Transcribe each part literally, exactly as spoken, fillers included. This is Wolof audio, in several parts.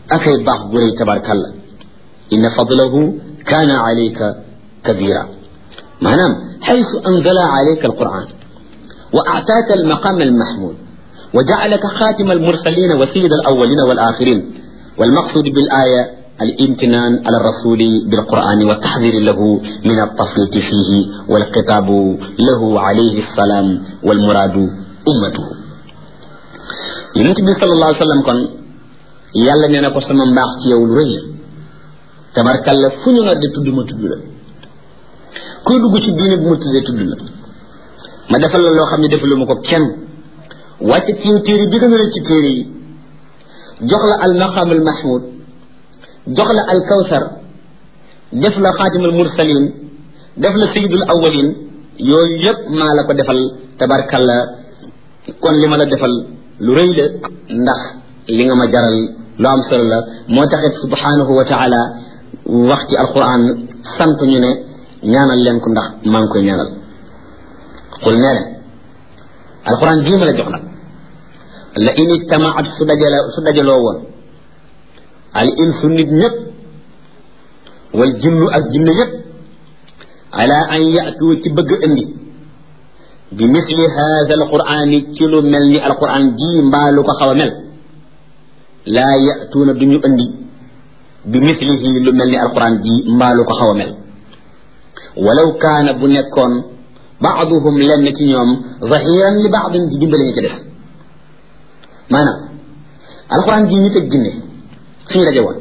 akay baax gu rëy tabarkalla inna fadlahu kaana alayka kabira maanaam xaysu anzala alayka alquran wa aataaka almaqama almahmud wa jacalaka xaatima almursalina wa sayida alawalina walaxirin والمقصود بالآية الامتنان على الرسول بالقرآن والتحذير له من التفريط فيه والخطاب له عليه السلام والمراد أمته النبي صلى الله عليه وسلم كان يالا نينا كو سما مباخ تي يوم ري تبارك الله فنيو نا دي تودو ما تودو لا كو دوجو سي دين بو ما تودو تودو لا ما ديفال لو خامني ديفالو مكو كين واتي تي تيري بي gëna ci téré yi jox la al maqam al mahmud jox la al kawsar def la khatim al mursalin def la sayyidul awwalin yoy yep ma la ko defal tabarakallah kon lima la defal lu reey la ndax li nga ma jaral lu am solo la mo taxit subhanahu wa ta'ala wax ci al quran sant ñu ne ñaanal leen ko ndax ma ngi koy ñaanal qul neena al quran ji ma la jox la la in ijtamaat su dajala su dajaloo woon al insu nit ñëpp wal jinnu ak jinne yëpp ala an yatu ci bëgg indi bi misli hada al quran ci lu mel ni al quran ji mbaa lu ko xaw a mel laa yatuuna duñu indi bi mislihi lu mel ni al quran ji mbaa lu ko xaw a mel walaw kaana bu nekkoon baaduhum lenn ci ñoom zahiran li baadin di dimbale ñu ci def maanaam alquran ji ñu teg ginne fii la jawoon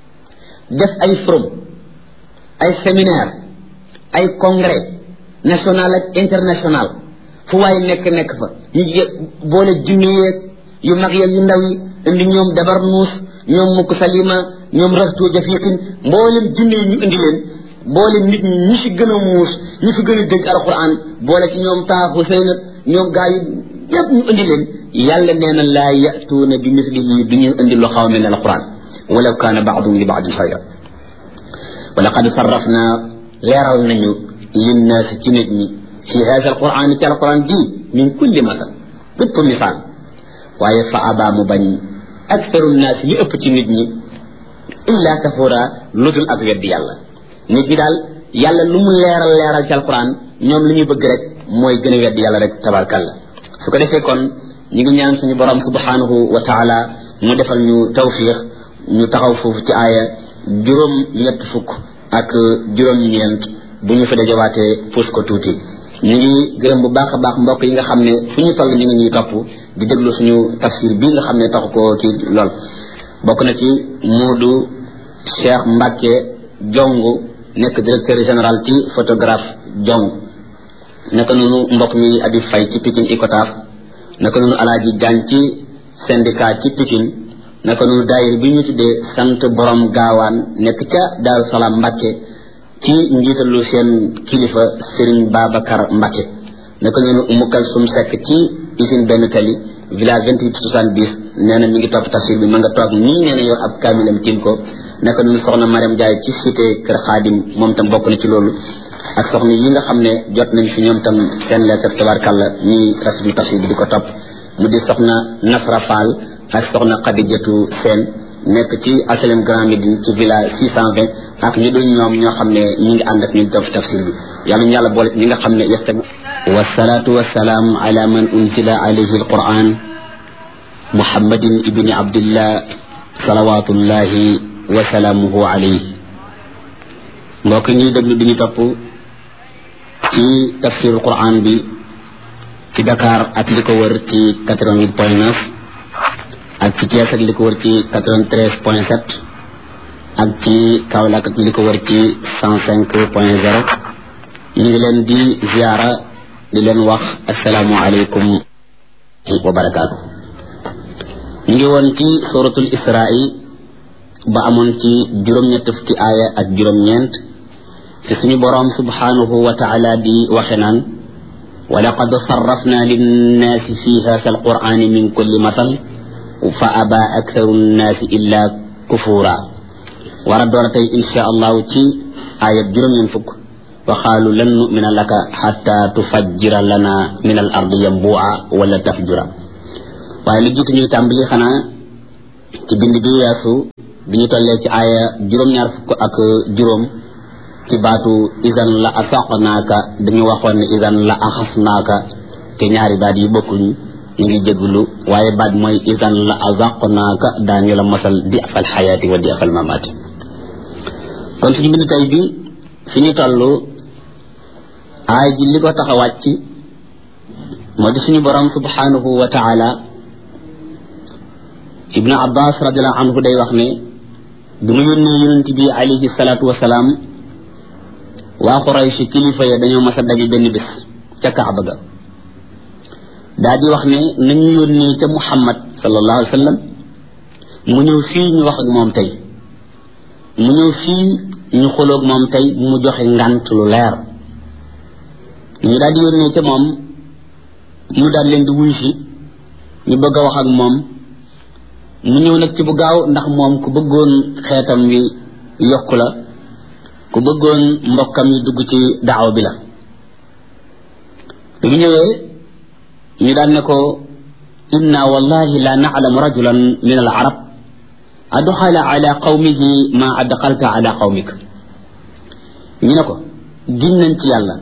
def ay forum ay séminaire ay congrès national ak international fu waay nekk nekk fa ñu boole junne yeeg yu mag yeeg yu ndaw yi indi ñoom dabar nuus ñoom mukk salima ñoom rastu jafiqin mboolem junne yi ñu indi leen boole nit ñi ñi fi gën a muus ñi fi gën a dégg alquran boole ci ñoom taaxu sëynat ñoom gaa yi yëpp ñu indi leen yàlla nee na laa yatuuna bi mislihi du ñu indi lu xaw mel ne alquran walaw kaana baadum li baadin xayra wa laqad sarrafna leeral nañu linnaasi ci nit ñi fi hada alquran ci alquran ji min kulli masal bépp misaal waaye fa abaa mu bañ aktharu nnaas li ëpp ci nit ñi illa kafura ludul ak weddi yàlla nit ñi daal yàlla lu mu leeral leeral ci alquran ñoom li ñuy bëgg rek mooy gën a weddi yàlla rek tabarkalla su ko defee kon ñi ngi ñaan suñu borom subhanahu wa ta'ala mu defal ñu tawfiq ñu taxaw foofu ci aaya juróom ñett fukk ak juróom ñeent bu ñu fa dajawaatee puus ko tuuti ñu ngi gërëm bu baax a baax mbokk yi nga xam ne fu ñu toll ñu ngi ñuy topp di déglu suñu tafsir bi nga xam ne taxu ko ci lool bokk na ci Moodu Cheikh Mbacke Jongu nekk directeur général ci photographe Jong naka noonu mbokk mi Abi Fay ci Pikine Icotaf naka noonu Alaaji Jaañ ci syndicat ci Pikine naka noonu daayir bi ñu tuddee sant borom gaawaan nekk ca Daaru Salaam Mbacke ci njiitalu seen kilifa Serigne Babacar Mbacke naka noonu Umu Kalsum Seck ci usine benn tali village vingt-huit soixante-dix nee na mi ngi topp tafsir bi ma nga toog nii nee na yor ab kaamilam tiim ko naka noonu soxna Mariam Jaay ci cité Kër Xaadim moom tam bokk na ci loolu ak soxna yi nga xam ne jot nañ fi ñoom tam seen lettre tabarkalla ñi rafetlu tafsir bi di ko topp mu di soxna Nasra Fall ak soxna Khadijatu Seen nekk ci Asalem Grand Médine ci village six cent vingt ak ñu dul ñoom ñoo xam ne ñi ngi ànd ak ñun topp tafsir bi yàlla ñu yàlla boole ñi nga xam ne yastag wasalaatu wasalaam ala man unzila alayhi alquran muhammadin ibni abdillah salawatullahi wa salaamuhu alayhi mbokk ñuy déglu di ñu topp ci tafsirul quran bi ci Dakar ak li ko wër ci quatre-vingt-huit point neuf ak ci Thiès ak li ko wër ci quatre-vingt-treize point sept ak ci Kaolack ak li ko wër ci cent cinq point zéro ñu ngi leen di ziara di leen wax assalaamu alaykum wa barakaatu ñu ngi woon ci suratul Isra'i ba amoon ci juróom-ñett fukki aaya ak juróom-ñeent في سني برام سبحانه وتعالى دي وخنان ولقد صرفنا للناس في هذا القرآن من كل مثل فأبى أكثر الناس إلا كفورا وردورتي إن شاء الله تي آية جرم ينفك وقالوا لن نؤمن لك حتى تفجر لنا من الأرض ينبوعا ولا تفجرا وعلى جيت نيو تامبلي خنا تي بند بي ياسو bi ñu tollee ci aaya juróom-ñaar fukk ak juróom ci baatu idan la asaqnaaka dañu waxoon ne idan la axasnaaka te ñaari baat yi bokkuñu ñu ngi jégalu waaye baat mooy idan la azaqnaaka daañu la mosal di afal xayaati wa di afal mamaati kon suñu bind tey bi fi ñu toll aay ji li ko tax a wàcc moo di suñu borom subhanahu wa taala ibnu abbas radiallahu anhu day wax ne bi mu yónnee yonent bi alayhi salaatu wasalaam waa Quraysh kilifa ya dañoo mas a daje benn bés ca Kaaba ga daa di wax ne nañu yónnee ca Muhammad sallallahu alayhi wa sallam mu ñëw fii ñu wax ak moom tey mu ñëw fii ñu xoloog moom tey mu joxe ngant lu leer ñu daal di yónnee ca moom mu daal leen di wuy si ñu bëgg a wax ak moom mu ñëw nag ci bu gaaw ndax moom ku bëggoon xeetam wi yokku la ku bëggoon mbokkam yi dugg ci daaw bi la bi mu ñëwee ñu daan ne ko inna wallahi la na'lamu rajulan min al arab adxala ala qawmihi ma adxalta ala qawmik ñu ne ko giñ nañ ci yàlla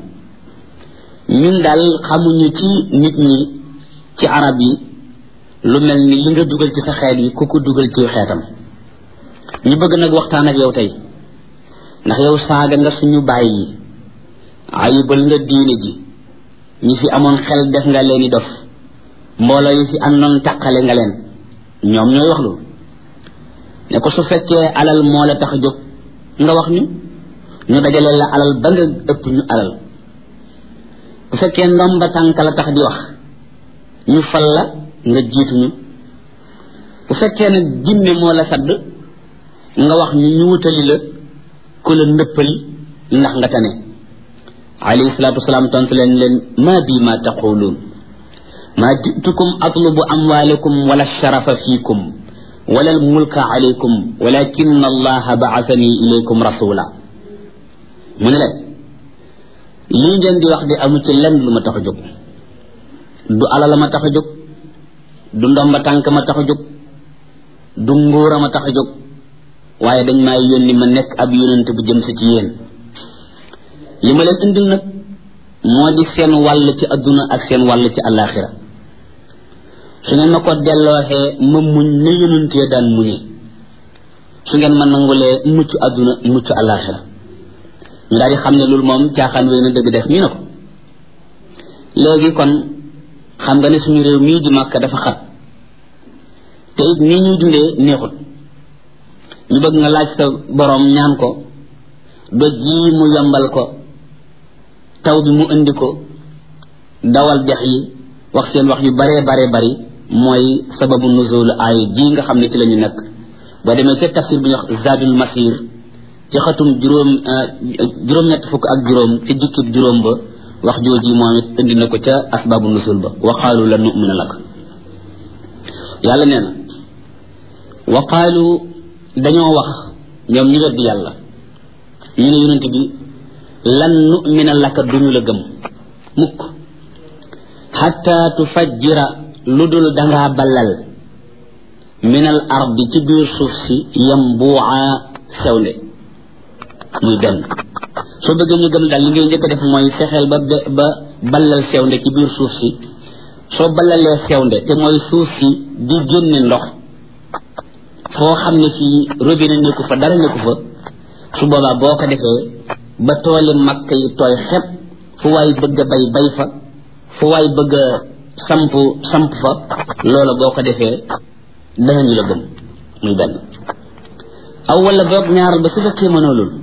ñun daal xamuñu ci nit ñi ci arab yi lu mel ni li nga dugal ci sa xeet yi ku ko dugal ci xeetam ñu bëgg nag waxtaan ak yow tey ndax yow saaga nga suñu bàyyi yi ayibal nga diine ji ñi fi amoon xel def nga leen i dof mbooloo yi fi àndoon tàqale nga leen ñoom ñooy wax loolu ne ko su fekkee alal moo la tax a jóg nga wax ñu ñu dajale la alal ba nga ëpp ñu alal bu fekkee ndomba tànk la tax di wax ñu fal la nga jiituñu bu fekkee nag jinne moo la sadd nga wax ñu ñu wutali la ku la ndëppali ndax nga tane alayhi salaatu wasalaam tontu leen leen ma bi ma taquluun ma jitukum atlubu amwalakum wala sharafa fiikum wala almulka alaykum walakin allaha ba'athani ilaykum rasula mu ne leen lii ngeen di wax di amu ci lenn lu ma tax a jóg du alal ma tax a jóg du ndomba tànk ma tax a jóg du nguura ma tax a jóg waaye dañ maa yónni ma nekk ab yónent bu jëm si ci yéen li ma leen indil nag moo di seen wàll ci adduna ak seen wàll ci àllaaxira su ngeen ma ko dellooxee ma muñ ne yónent ya daan muñe su ngeen ma nangulee mucc adduna mucc àllaaxira ñu daal di xam ne loolu moom caaxaan wéy na dëgg def ñu ne ko léegi kon xam nga ne suñu réew mii di Makka dafa xat te it nii ñuy dundee neexut ñu bëgg nga laaj sa boroom ñaan ko doj yi mu yombal ko taw bi mu indi ko dawal dex yi wax seen wax yu baree baree bari mooy sababu nuzul aay ji nga xam ne ci la ñu nekk boo demee ca tafsir bi ñuy wax Zadul Masir ci xatum juróom juróom-ñett fukk ak juróom ci jukkib juróom ba wax jooji moom it indi na ko ca asbaabu nusul ba wa qaalu lan nu'mina lak yàlla nee na wa qaalu dañoo wax ñoom ñu weddi yàlla ñu ne yonent bi lan nu'mina laka duñu la gëm mukk xatta tufajjira lu dul dangaa ballal minal ardi ci biir suuf si yambu'a sewnde muy benn soo bëggee ñu gëm daal li ngay njëkk a def mooy fexeel ba ba ballal sewnde ci biir suuf si soo ballalee sewnde te mooy suuf si di génne ndox foo xam ne fii robinet nekku fa dara nekku fa su boobaa boo ko defee ba tooli makk yi tooy xepp fu waay bëgg a bay bay fa fu waay bëgg a samp samp fa loola boo ko defee danañu la gëm muy benn aw wala boog ñaar ba su fekkee mënoo loolu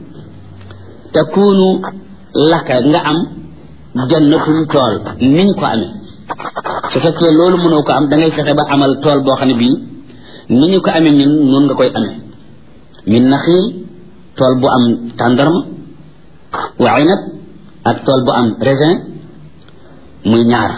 takunu laka nga am jannatun tool niñ ko amee su fekkee loolu mënoo ko am da ngay fexe ba amal tool boo xam ne bii ni ñu ko amee ñun noonu nga koy amee min naxiil tool bu am tàndarma wa inab ak tool bu am raisin muy ñaar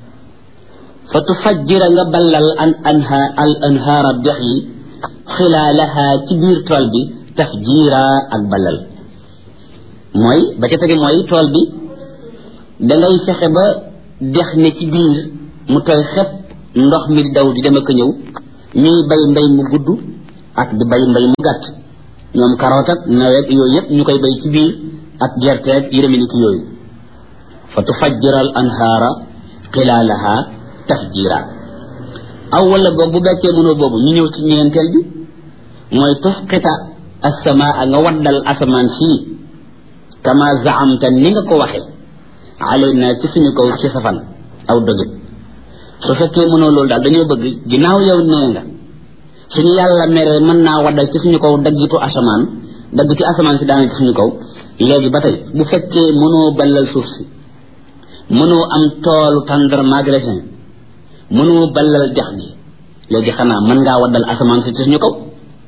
fa tufajjira nga ballal an anha al anhaara dex yi xilaalaha ci biir tool bi tafjiira ak ballal mooy ba ca tege mooy tool bi dangay fexe ba dex ne ci biir mu tooy xepp ndox mi di daw di dem ak ñëw ñuy bay mbay mu gudd ak di bay mbay mu gàtt ñoom carotte ak nawet yooyu yëpp ñu koy bay ci biir ak gerte ak yërëmi ni ki yooyu fa tufajjira al anhaara xilaalaha tafjira aw wala boog bu bekkee mënoo boobu ñu ñëw ci ñeenteel bi mooy tusqita assamaa nga waddal asamaan sii kama zaamta ni nga ko waxe alayna ci suñu kaw ci safan aw dogit su fekkee mënoo loolu daal dañoo bëgg ginnaaw yow nee nga suñu yàlla mere mën naa waddal ci suñu kaw daggitu asamaan dagg ci asamaan si daana ci suñu kaw léegi ba tey bu fekkee mënoo ballal suuf si mënoo am toolu tàndar magasin mënoo ballal dex gi léegi xanaa mën ngaa waddal asamaan si ci suñu kaw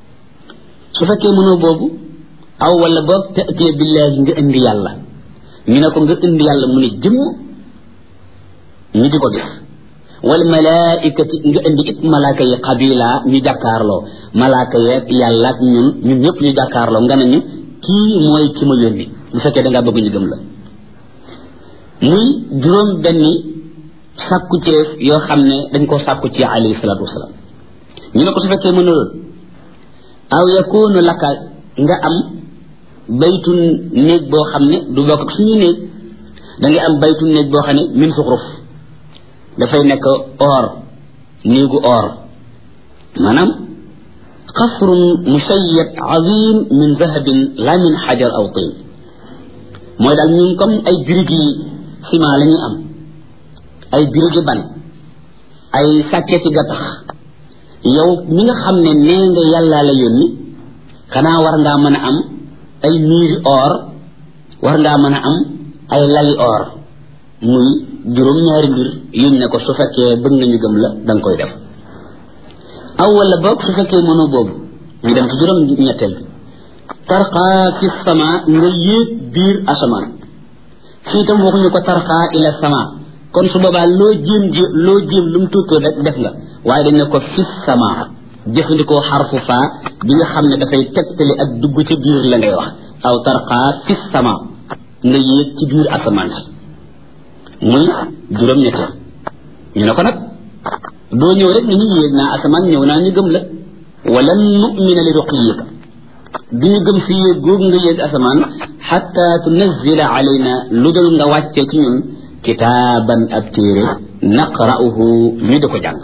su fekkee mënoo boobu aw wala boog te ëttee billaahi nga indi yàlla ñu ne ko nga indi yàlla mu ne jëmm ñu di ko gis wal malaikati nga indi it malaaka yi xabila ñu jàkkaarloo malaaka yeeg yàlla ak ñun ñun ñëpp ñu jàkkaarloo nga ne ñu kii mooy ki ma yónni bu fekkee da ngaa bëgg ñu gëm la muy juróom benni sàkku ceef yoo xam ne dañ koo sàkku ci alayhi salaatu wasalaam ñu ne ko su fekkee mëna loolu aw yakunu laka nga am baytun néeg boo xam ne du bokk ak suñu néeg da ngay am baytun néeg boo xam ne min suxruf dafay nekk or néegu or maanaam qasrun mushayyad azim min zahabin la min xajar aw tin mooy daal ñun comme ay birigi ciment la ñuy am ay birigi ban ay sàkketi gattax yow mi nga xam ne nee nga yàllaa la yónni xanaa war ngaa mën a am ay miiri or war ngaa mën a am ay lali or muy juróom ñaari mbir yuñ ne ko su fekkee bëgg nga ñu gëm la da nga koy def aw wala boog su fekkee mënoo boobu ñu dem ci juróom ñetteel tarqaa fi sama nga yéeg biir asamaan fii tam waxuñu ko tarqaa ila sama kon su boobaa loo jéem ji loo jéem lu mu tuutoo rek def nga waaye dañ ne ko fi sama jëfandikoo xarfu faa bi nga xam ne dafay tegtali ak dugg ci biir la ngay wax aw tarqaa fi sama nga yéeg ci biir asamaan si muy juróom ñetteel ñu ne ko nag doo ñëw rek ni ñu yéeg naa asamaan ñëw naa ñu gëm la wala nu'mina li ruqiyika duñu gëm si yéeg googu nga yéeg asamaan xatta tunazila alayna lu dul nga wàccee ci ñun kitaaban ab téere naqra'uhu ñu di ko jàng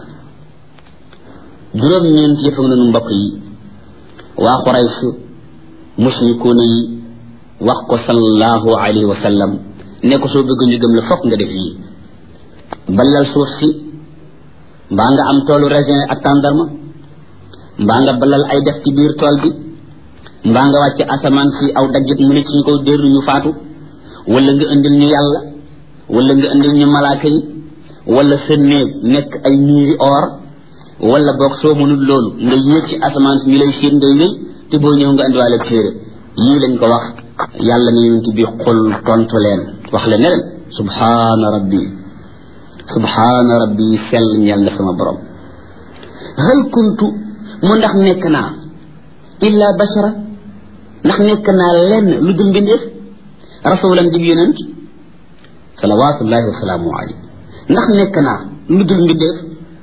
juróom ñeent yëfa nga noonu mbokk yi waa Quraysh mushrikuuna yi wax ko sallallahu alayhi wa sallam ne ko soo bëgg ñu gëm la fokk nga def yi balal suuf si mbaa nga am toolu raisin ak tàndarma mbaa nga balal ay def ci biir tool bi mbaa nga wàcce asamaan si aw daggit mu ne ci ñu ko déerlu ñu faatu wala nga indil ñu yàlla wala nga indil ñu malaaka yi wala sa néeg nekk ay miiri or wala boog soo mënul loolu nga yéeg ci asamaan si ñu lay séen ngay wéy te boo ñëw nga indiwaale téere yii lañ ko wax yàlla ne yonent bi xul tontu leen wax leen ne leen subhaana rabbi subhaana rabbi sell ñel na sama borom hal kuntu mu ndax nekk naa illa bashara ndax nekk naa lenn lu dul mbindeef rasulan dib yonent salawatullahi wasalaamu alayhi ndax nekk naa lu dul mbindeef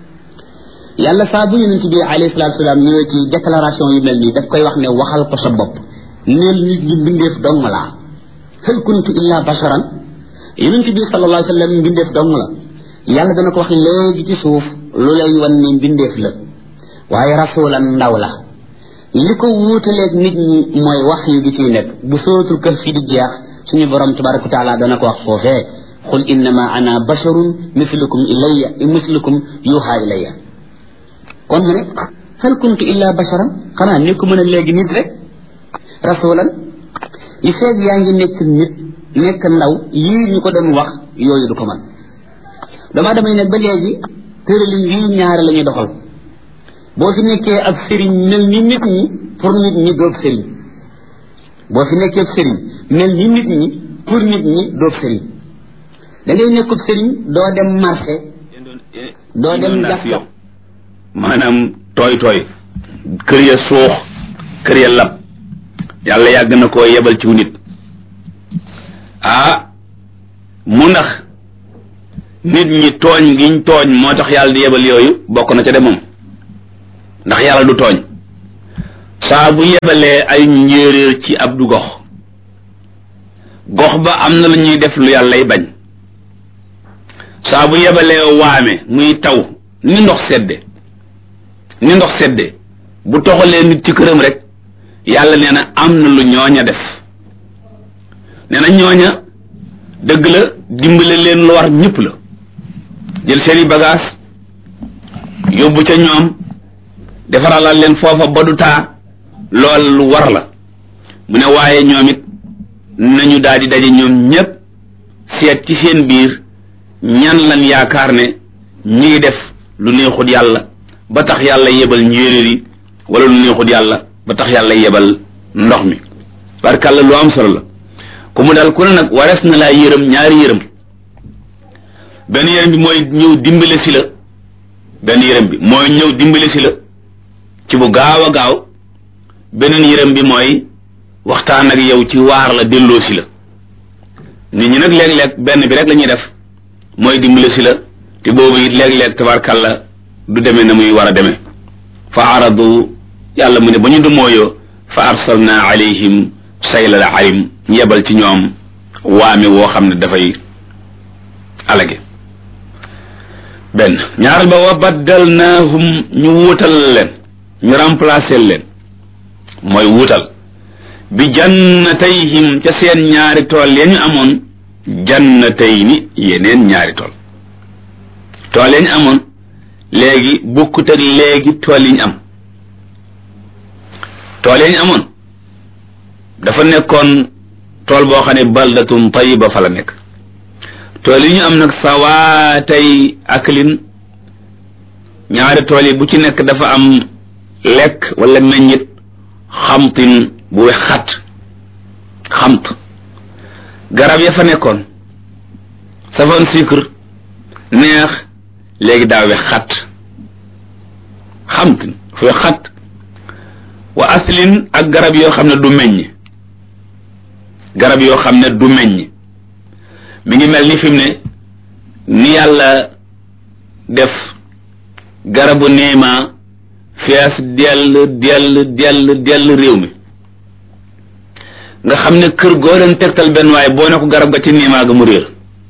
yàlla saa bu yonent bi alayhi salatu wasalaam ñëwee ci déclaration yu mel nii daf koy wax ne waxal ko sa bopp neel nit ñi mbindeef dong laa hal kuntu illa basharan yonent bi sallallahu alayhi wa sallam mbindeef dong la yàlla dana ko wax léegi ci suuf lu lay wan ne mbindeef la waaye rasulan ndaw la li ko wuutaleeg nit ñi mooy wax yi gi ciy nekk bu sootul kër fi di jeex suñu borom tabaraka wa taala dana ko wax foofee qul innama ana basharun mislukum ilayya mislukum yuha ilayya kon mu ne hal kuntu illa basharan xanaa ni ko mën a léegi nit rek rasulan li feeg yaa ngi nekk nit nekk ndaw yii ñu ko doon wax yooyu du ko mën dama damay nag ba léegi tëralin yii ñaare la ñuy doxal boo fi nekkee ab sëriñ mel ni nit ñi pour nit ñi doob sëriñ boo fi nekkee ab sëriñ mel ni nit ñi pour nit ñi doob sëriñ da ngay nekkub sëriñ doo dem marché doo dem jàkka maanaam tooy tooy kër ya suux kër ya lab yàlla yàgg na koo yebal ci nit ah mu ndax nit ñi tooñ giñ tooñ moo tax yàlla di yebal yooyu bokk na ca de moom ndax yàlla du tooñ saa bu yebalee ay njéeréer ci ab du gox gox ba am na lu ñuy def lu yàllay bañ saa bu yebalee waame muy taw ni ndox sedde ni ndox sedde bu toxalee nit ci këram rek yàlla nee na am na lu ñooña def nee na ñooña dëgg la dimbale leen lu war ñëpp la jël seeni bagage yóbbu ca ñoom defaralal leen foofa ba du taa lool lu war la mu ne waaye ñoom it nañu daal di daje ñoom ñépp seet ci seen biir ñan lan yaakaar ne ñi ngi def lu neexut yàlla ba tax yàlla yebal njéeréer yi wala lu neexut yàlla ba tax yàlla yebal ndox mi barkàlla lu am solo la ku mu dal ku ne nag warees na laa yërëm ñaari yërëm benn yërëm bi mooy ñëw dimbale si la benn yërëm bi mooy ñëw dimbale si la ci bu gaaw a gaaw beneen yërëm bi mooy waxtaan ak yow ci waar la delloo si la nit ñi nag léeg-léeg benn bi rek la ñuy def mooy dimbale si la te boobu it léeg-léeg tabarkàlla du demee na muy war a demee fa aradu yàlla mu ne ba ñu dumooyoo fa arsalna alayhim saylal arim ñu yebal ci ñoom waame woo xam ne dafay alage benn ñaaral ba wa baddalnaahum ñu wuutal leen ñu remplacer leen mooy wuutal bi jannatayhim ca seen ñaari tool ya ñu amoon jannatayni yeneen ñaari tool tool ya ñu amoon léegi bokkut ak léegi tool yi ñu am tool ya ñu amoon dafa nekkoon tool boo xam ne baldatun tayiba fa la nekk tool yi ñu am nag sawaatay aklin ñaari tool yi bu ci nekk dafa am lekk wala meññit xamtin bu wex xat xamt garab ya fa nekkoon safoon sucre neex léegi daa wex xat xamtin fu wex xat wa aslin ak garab yoo xam ne du meññ garab yoo xam ne du meññ mi ngi mel ni fi mu ne ni yàlla def garabu niima fees dell dell dell dell réew mi nga xam ne kër goo leen tegtal benn waaye boo ne ko garab ga ci niima ga mu réer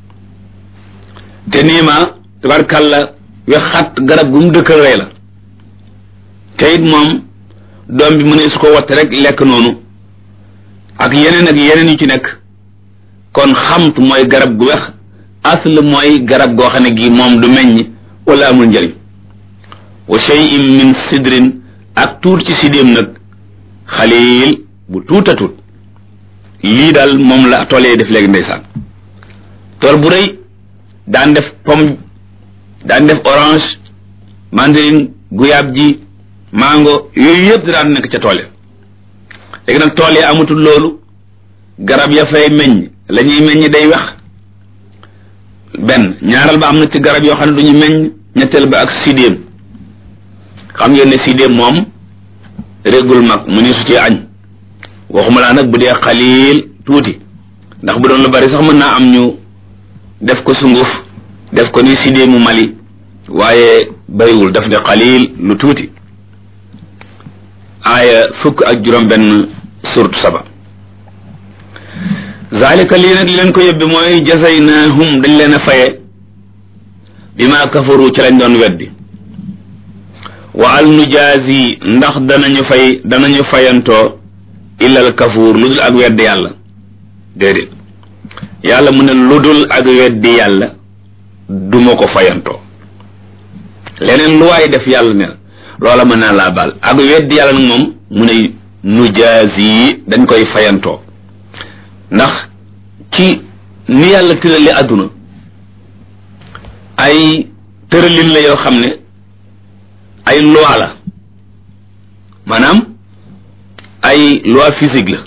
te niima tabarkàlla wex xat garab gu mu dëkkal rey la te it moom doom bi mu ne su ko watte rek lekk noonu ak yeneen ak yeneen yu ci nekk kon xamt mooy garab gu wex asl mooy garab goo xam ne gi moom du meññ wala amul njëriñ wa shay'in min sidrin ak tuut ci sidéem nag xaliil bu tuuta tuut lii daal moom la toolee def léegi ndeysaan tool bu rëy daan def pomme daan def orange mandarine guyaab ji mango yooyu yëpp daan nekk ca tool ya léegi nag tool ya amatul loolu garab ya fay meññ la ñuy meññ day wex benn ñaaral ba am na ci garab yoo xam ne du ñu meññ ñetteel ba ak sidéem xam ngeen ne sidéem moom régul mag mu ni su ci añ waxuma laa nag bu dee xaliil tuuti ndax bu doon lu bari sax mën naa am ñu def ko sunguf def ko ni sidéemu Mali waaye bariwul daf ne xaliil lu tuuti aaya fukk ak juróom benn surtu saba zalika lii nag li leen ko yóbbi mooy jazaynahum dañ leen a faye bi ma kafaru ci lañ doon weddi wa al nujaazi ndax danañu fay danañu fayantoo illal kafuur lu dul ak weddi yàlla déedéet yàlla mu ne lu dul ak weddi yàlla duma ko fayantoo leneen lu waay def yàlla ne loola mën naa laa baal ak weddi yàlla nag moom mu ne nujaazi dañ koy fayantoo ndax ci ni yàlla tërali àdduna ay tëralin la yoo xam ne ay loi la maanaam ay loi physique la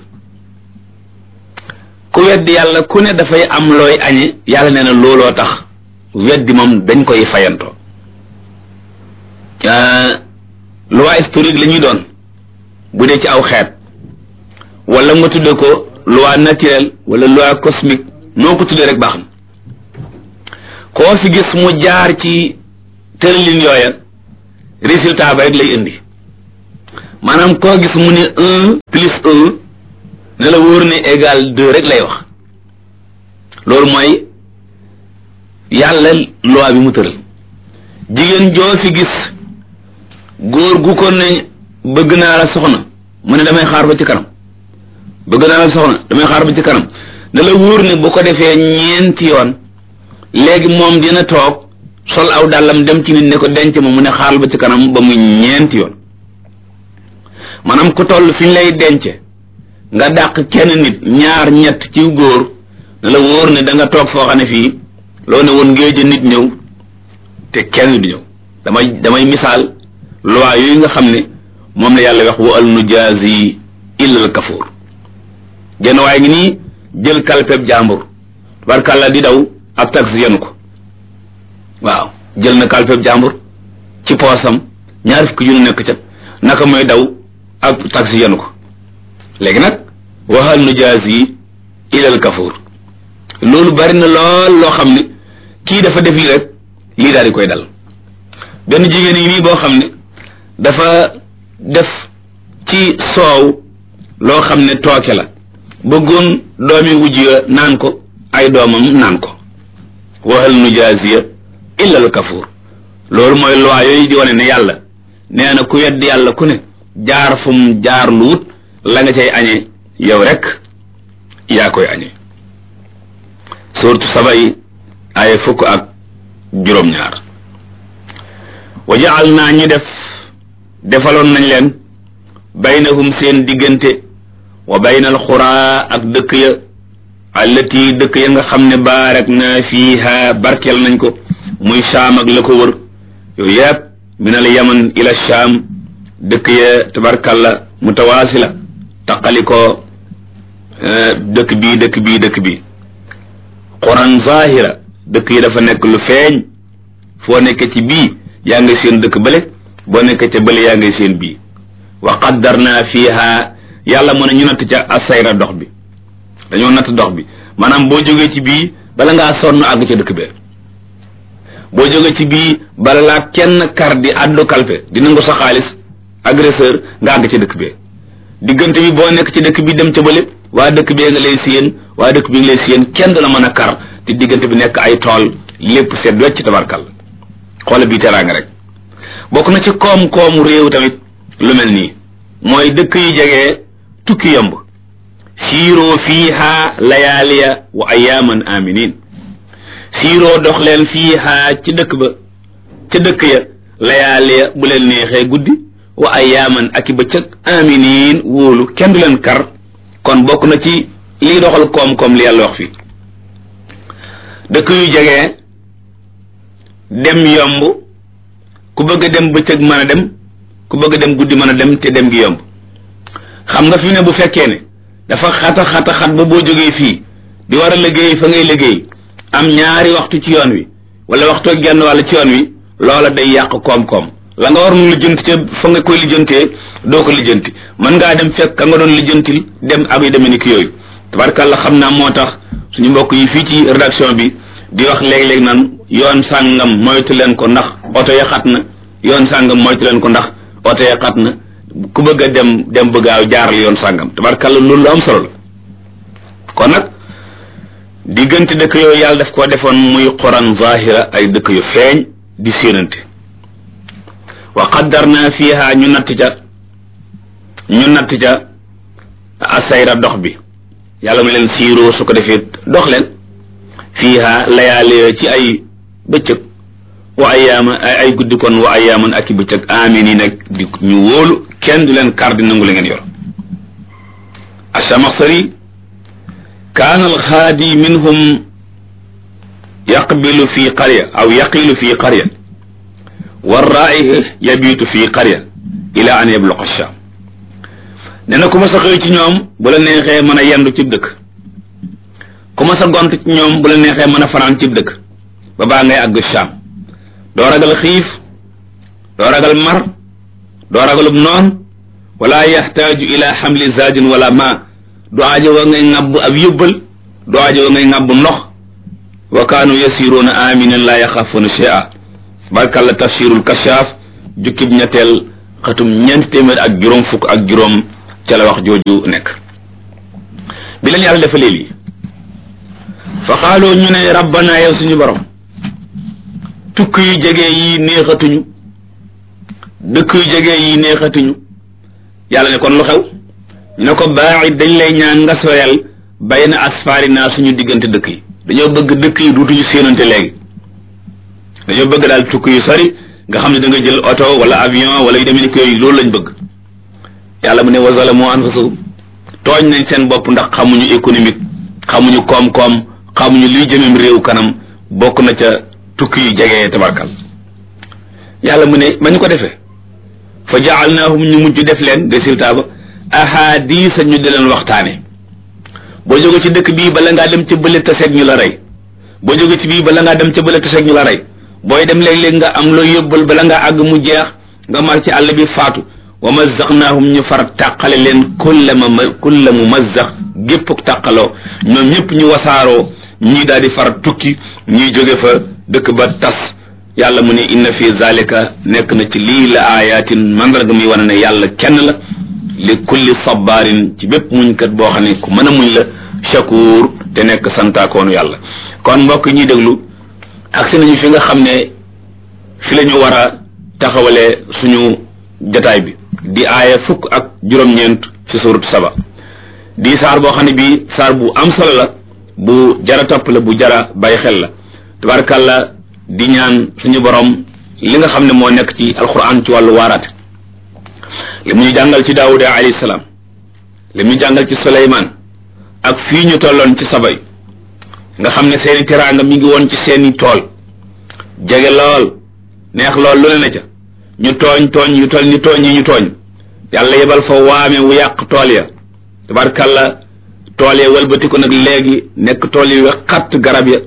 ku weddi yàlla ku ne dafay am looy añe yàlla nee na looloo tax weddi moom dañ koy fayantoo loi historique la ñuy doon bu dee ci aw xeet wala nga tudde ko loi naturelle wala loi cosmique noo ko tuddee rek baax na koo fi gis mu jaar ci tëralin yooya résultat ba rek lay indi maanaam koo gis mu ne un plus un ne la wóor ne égal deux rek lay wax. loolu mooy yàlla loi bi mu tëral. jigéen joo fi gis góor gu ko ne bëgg naa la soxna mu ne damay xaar ba ci kanam bëgg naa la soxna damay xaar ba ci kanam ne la wóor ne bu ko defee ñeenti yoon léegi moom dina toog sol aw dàllam dem ci nit ne ko denc ma mu ne xaaral ba ci kanam ba muy ñeenti yoon. maanaam ku toll fi ñu lay denc nga dàq kenn nit ñaar ñett ci góor ne la wóor ne da nga toog foo xam ne fii loo ne woon ngéej nit ñëw te kenn du ñëw. damay damay misaal loi yooyu nga xam ne moom la yàlla wax wa al nujaazi illa al kafuur. genn waaye ngi nii jël kalpeb jàmbur barkàlla di daw ab taxi yenu ko waaw jël na kalpeb jàmbur ci poosam ñaar fukki yu nekk ca naka mooy daw ab taxi yenu ko. léegi nag wa al nujaazi illa al kafuur loolu bari na lool loo xam ne kii dafa def lii rek lii daal di koy dal. benn jigéen yi nii boo xam ne dafa def ci soow loo xam ne tooke la bëggoon doomi wujj ya naan ko ay doomam naan ko waxal nujaaziya illa al kafuur. loolu mooy loi yooyu di wane ne yàlla nee na ku wedd yàlla ku ne jaar fu mu jaar lu wut la nga cay añee yow rek yaa koy añee. suuratu saba yi ay fukk ak juróom-ñaar. wa jaal naa ñu def defaloon nañ leen baynahum seen diggante wa baynal xuraa ak dëkk ya allati dëkk ya nga xam ne baarak na fiiha barkeel nañ ko muy Shaam ak la ko wër yooyu yëpp min al yaman ila Shaam dëkk ya tabarkalla mutawaasila taqali ko dëkk bii dëkk bii dëkk bii quran zahira dëkk yi dafa nekk lu feeñ foo nekk ci bii yaa ngi seen dëkk bële boo nekk ca bële yaa ngi seen bii wa qaddarna fiha yàlla mën a ñu natt ca asayra dox bi dañoo natt dox bi maanaam boo jógee ci bii bala ngaa sonn àgg ca dëkk bee boo jógee ci bii bala laa kenn kar di addu kalpe di nangu sa xaalis agresseur nga àgg ca dëkk bee diggante bi boo nekk ci dëkk bi dem ca bële waa dëkk bee nga lay séen waa dëkk bi nga lay séen kenn du la mën a kar te diggante bi nekk ay tool lépp seet wecc ci tabarkal xoole bii teraanga rek. bokk na ci koom-koomu réew tamit lu mel nii mooy dëkk yu jege tukki yomb siiroo fiiha layaaliya wa ayaaman aminin siiroo dox leen fiiha ci dëkk ba ca dëkk ya layaaliya bu leen neexee guddi wa ayaaman ak i bëccëg aminin wóolu kenn du leen kar. kon bokk na ci lii doxal koom-koom li yàlla wax fii dëkk yu jege dem yomb ku bëgg a dem bëccëg mën a dem ku bëgg a dem guddi mën a dem te dem gi yomb. xam nga fi ne bu fekkee ne dafa xata xata xat ba boo jógee fii di war a liggéey fa ngay liggéey am ñaari waxtu ci yoon wi wala waxtu ak genn wàll ci yoon wi loola day yàq koom-koom la nga war nu lijjanti ca fa nga koy lijjantee doo ko lijjanti mën ngaa dem fekk ka nga doon lijjantil dem ak yu demee ni ki yooyu tabarkàlla. xam naa moo tax suñu mbokk yi fii ci rédaction bi di wax léeg-léeg naan yoon sàngam moytu leen ko ndax oto ya xat na yoon sàngam moytu leen ko ndax oto ya xat na ku bëgg a dem dem bëggaaw jaaral yoon sàngam tabarkàlla loolu lu am solo la. kon nag diggante dëkk yooyu yàlla daf koo defoon muy quran zahira ay dëkk yu feeñ di séenante wa qaddarna fiha ñu natt ca ñu natt ca asayra dox bi yàlla mu leen siiroo su ko defee dox leen fiha layaale ci ay bëccëg wa ayaama ay guddi kon wa ayaaman ak i bëccëg amin yi nag di ñu wóolu kenn du leen kar di nangu la ngeen yor. Achamaxsari kaana alxaadi minhum yaqbilu fi qarya aw yaqilu fi qarya warraa'i yabiitu fi qarya ila an yabluqa Shaam. nee na ku ma sa xëy ci ñoom bu la neexee mën a yendu cib dëkk ku ma sa gont ci ñoom bu la neexee mën a fanaan cib dëkk ba baa ngay àgg Shaam. doo ragal xiif doo ragal mar doo ragalub noon wala yaxtaaju ila xamli zaadin wala ma du aajo wa ngay ŋàbb ab yóbbal du aajo wa ngay ŋàbb ndox wa kaanu yasiruuna aminin la yaxaafuuna shay'a barkalla tafsirul kashaaf jukkib ñetteel xatum ñeenti téeméer ak juróom fukk ak juróom ca la wax jooju nekk. bi leen yàlla defalee lii fa xaaloo ñu ne rabbana yow suñu borom tukk yu jege yi neexatuñu dëkk yu jege yi neexatuñu yàlla ne kon lu xew ñu ne ko baa'id dañ lay ñaan nga soyal bayna asfaarina suñu diggante dëkk yi dañoo bëgg dëkk yi duutuñu séenante léegi dañoo bëgg daal tukk yu sori nga xam ne da nga jël oto wala avion wala yu demee ni ko yooyu loolu lañ bëgg yàlla mu ne wa zalamu anfusahum tooñ nañ seen bopp ndax xamuñu économique xamuñu koom-koom xamuñu luy jëmem réew kanam bokk na ca tukki yu jege tabarkal yàlla mu ne ba ñu ko defee fa jaalnaahum ñu mujj def leen résultat ba ahadisa ñu di leen waxtaane boo jóge ci dëkk bii bala ngaa dem ca bële taseeg ñu la rey boo jóge ci bii bala ngaa dem ca bële taseeg ñu la rey booy dem léeg-léeg nga am loo yóbbal bala ngaa àgg mu jeex nga mar ci àll bi faatu wa mazzaqnaahum ñu far tàqale leen kulla ma kulla mu mazzax gépp tàqaloo ñoom ñëpp ñu wasaaroo ñii daal di far tukki ñuy jóge fa dëkk ba tas yàlla mu ne inna fi zalika nekk na ci lii la ayatin mandarga muy wane ne yàlla kenn la li kulli sabarin ci bépp muñkat boo xam ne ku mën a muñ la shakur te nekk santaakoonu yàlla kon mbokk ñuy déglu agsi nañu fi nga xam ne fi la ñu war a taxawalee suñu jataay bi di aaya fukk ak juróom-ñeent ci suuratu saba di saar boo xam ne bii saar bu am solo la bu jara topp la bu jara bàyyi xel la tabarakallah di ñaan suñu borom li nga xam ne moo nekk ci alquran ci wàllu waaraate li mu ñu jàngal ci daawuda alayhi salaam li mu ñu jàngal ci suleymaan ak fii ñu tolloon ci sabay nga xam ne seeni teraanga mi ngi woon ci seeni tool jege lool neex lool lu ne na ca ñu tooñ tooñ yu toll ni tooñ yi ñu tooñ yàlla yebal fa waame wu yàq tool ya tabarkalla tool ya walbati ko nag léegi nekk tool yi xatt garab ya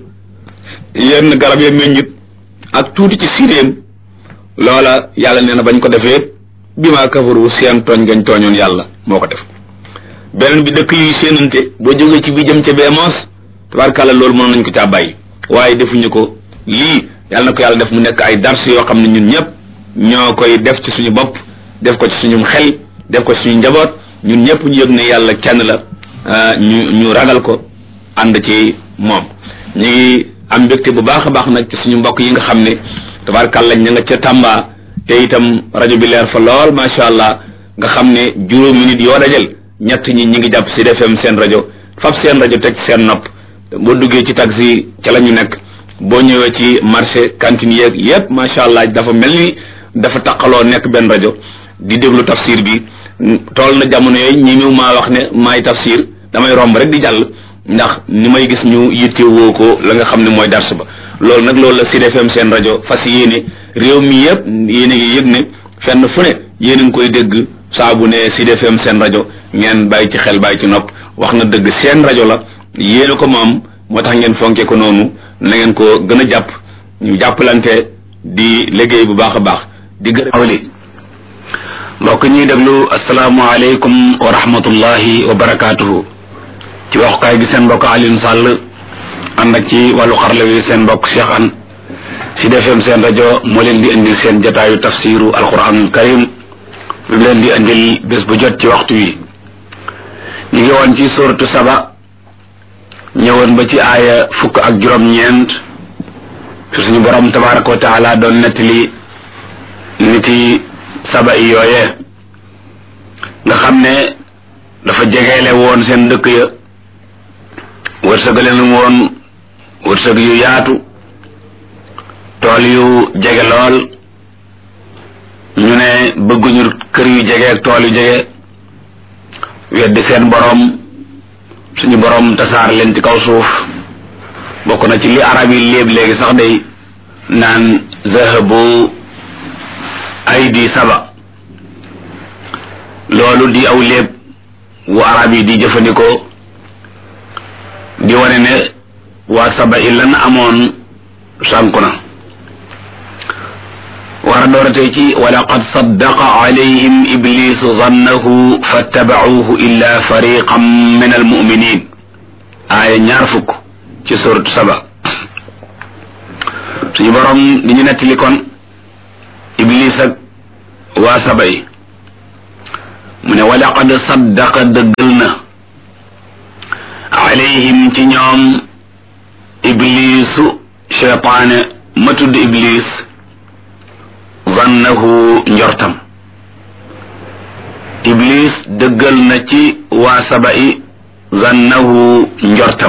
yenn garab ya meññit ak tuuti ci siréem loola yàlla nee na bañ ko defee bi maa kafaru seen tooñ gañ tooñoon yàlla moo ko def beneen bi dëkk yuy séenante boo jógee ci bi jëm ca bee moos tabarkalla loolu mënoon nañ ko caa bàyyi waaye defuñu ko lii yàlla na ko yàlla def mu nekk ay dars yoo xam ne ñun ñëpp ñoo koy def ci suñu bopp def ko ci suñu xel def ko ci suñu njaboot ñun ñëpp ñu yëg ne yàlla kenn la ñu ñu ragal ko ànd ci moom ñu ngi am mbégte bu baax a baax nag ci suñu mbokk yi nga xam ne tabarkalla ña nga ca Tamba te itam rajo bi leer fa lool macha allah nga xam ne juróomi nit yoo dajal ñett ñi ñi ngi jàpp Sud F M seen rajo fab seen rajo teg seen nopp boo duggee ci taxi ca la ñu nekk boo ñëwee ci marché cantine yeeg yépp macha allah dafa mel ni dafa taqaloo nekk benn rajo di déglu tafsir bi tool na jamono yooyu ñi mu maa wax ne maay tafsir damay romb rek di jàll ndax ni may gis ñu yitte woo ko la nga xam ne mooy dars ba loolu nag loolu la Sud F M seen rajo fas yéene réew mi yëpp yéen a ngi yëg ne fenn fu ne yéen a ngi koy dégg saa bu ne Sud F M seen rajo ngeen bàyyi ci xel bàyyi ci nopp wax na dëgg seen rajo la yéen a ko moom moo tax ngeen fonke ko noonu na ngeen ko gën a jàpp ñu jàppalante di liggéey bu baax a baax di gën a awli mbokk ñuy déglu asalaamaaleykum wa rahmatullahi wa barakaatuhu ci waxukaay gi seen mbokk Alioune Sall ànd ak ci wàllu xarle wi seen mbokk Cheikh An Sud F M seen rajo moo leen di indil seen jataayu tafsiru alquranul karim bi leen di indil bés bu jot ci waxtu wi ñu ngi woon ci suratu saba ñëwoon ba ci aaya fukk ak juróom-ñeent fi suñu borom tabaraka wa taala doon nettali niti saba yi yooyee nga xam ne dafa jegeele woon seen dëkk ya wërsëg leen woon wërsëg yu yaatu tool yu jege lool ñu ne bëgguñu kër yu jege ak tool yu jege weddi seen borom suñu borom tasaar leen ci kaw suuf bokk na ci li arab yi léeb léegi sax day naan zahabu aydi saba loolu di aw léeb wu arab yi di jëfandikoo di wane ne waa saba yi lan amoon sànku na war a doora tey ci wa laqad saddaqa alayhim iblisu zannahu fattabacuuhu illa fariqan min almuminin aaya ñaar fukk ci suratu saba suñu borom di ñu nettali kon iblis ak waa saba yi mu ne wa laqad saddaqa dëggal na alayhim ci ñoom iblisu cheytaane ma tudd iblis zannahu njortam iblis dëggal na ci waa saba yi zannahu njortam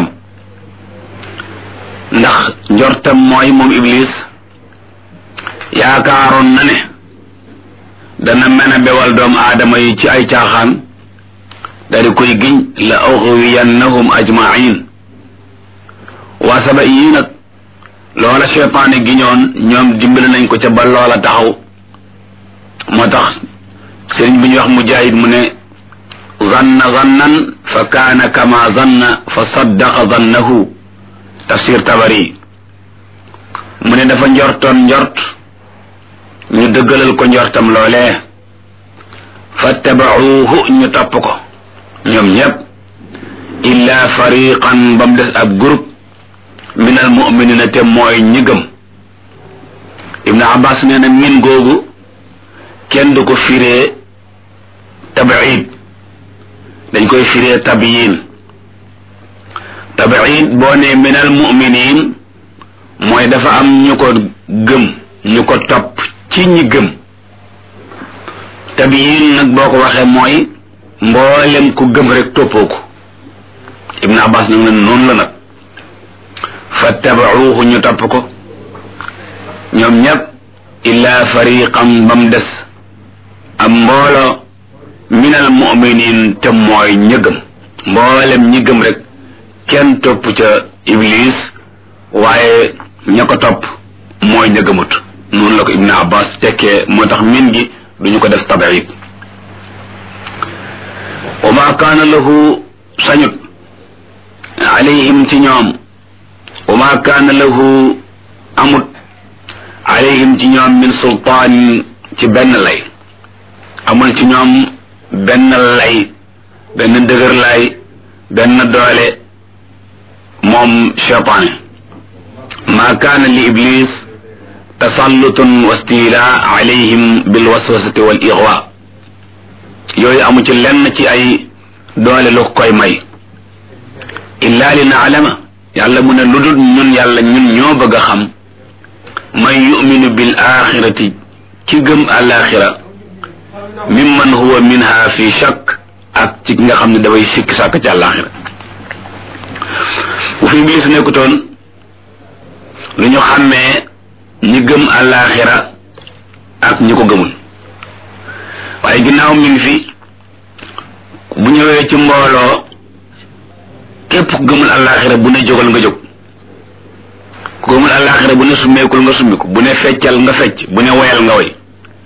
ndax njortam mooy moom iblis yaakaaroon na ne dana mën a bewal doomu aadama yi ci ay caaxaan dari koy giñ la ughwiyannahum ajma'in waa saba yi nag loola cheytaane giñoon ñoom dimbali nañ ko ca ba loola taxaw moo tax sëriñ bi ñuy wax Mujaahid mu ne zanna zannan fa kaana kama zanna fa saddaqa zannahu tafsir Tabari mu ne dafa njortoon njort ñu dëggalal ko njortam loolee fattaba'uuhu ñu topp ko ñoom ñépp illa fariqan ba mu des ab groupe min al mu'minina te mooy ñi gëm Ibn Abbas nee na min googu kenn du ko firee tabiid dañ koy firee tabiyin tabiid boo ne min al mu'minin mooy dafa am ñu ko gëm ñu ko topp ci ñi gëm tabiyin nag boo ko waxee mooy mboolem ku gëm rek toppoo ko Ibn Abbas nag ne noonu la nag fattaba'uuhu ñu topp ko ñoom ñépp illa fariqan bam des am mboolo min al mu'minin te mooy ñi gëm mboolem ñi gëm rek kenn topp ca iblis waaye ña ko topp mooy ña gëmut noonu la ko Ibn Abbas tekkee moo tax min gi duñu ko def tabiid wa ma kaana lahu sañut alayhim ci ñoom wa ma kaana lahu amut alayhim ci ñoom min sultaan ci benn lay amul ci ñoom benn lay benn dëgër lay benn doole moom cheytaane ma kaana li iblis tasallutun wa stila alayhim bil waswasati wal igwa yooyu amu ci lenn ci ay doole lu koy may illa li naalama yàlla mu ne lu dul ñun yàlla ñun ñoo bëgg a xam man yuminu bil axirati ci gëm alaxira mimman huwa minha fi shakk ak ci nga xam ne dafay sikk sàkk ci alaxira bu fi iblis nekkutoon lu ñu xàmmee ñi gëm alaxira ak ñi ko gëmul waaye ginnaaw mi ngi fi bu ñëwee ci mbooloo képp ku gëmul alaxira bu ne jógal nga jóg ku gëmul alaxira bu ne summeekul nga summiku bu ne feccal nga fecc bu ne woyal nga woy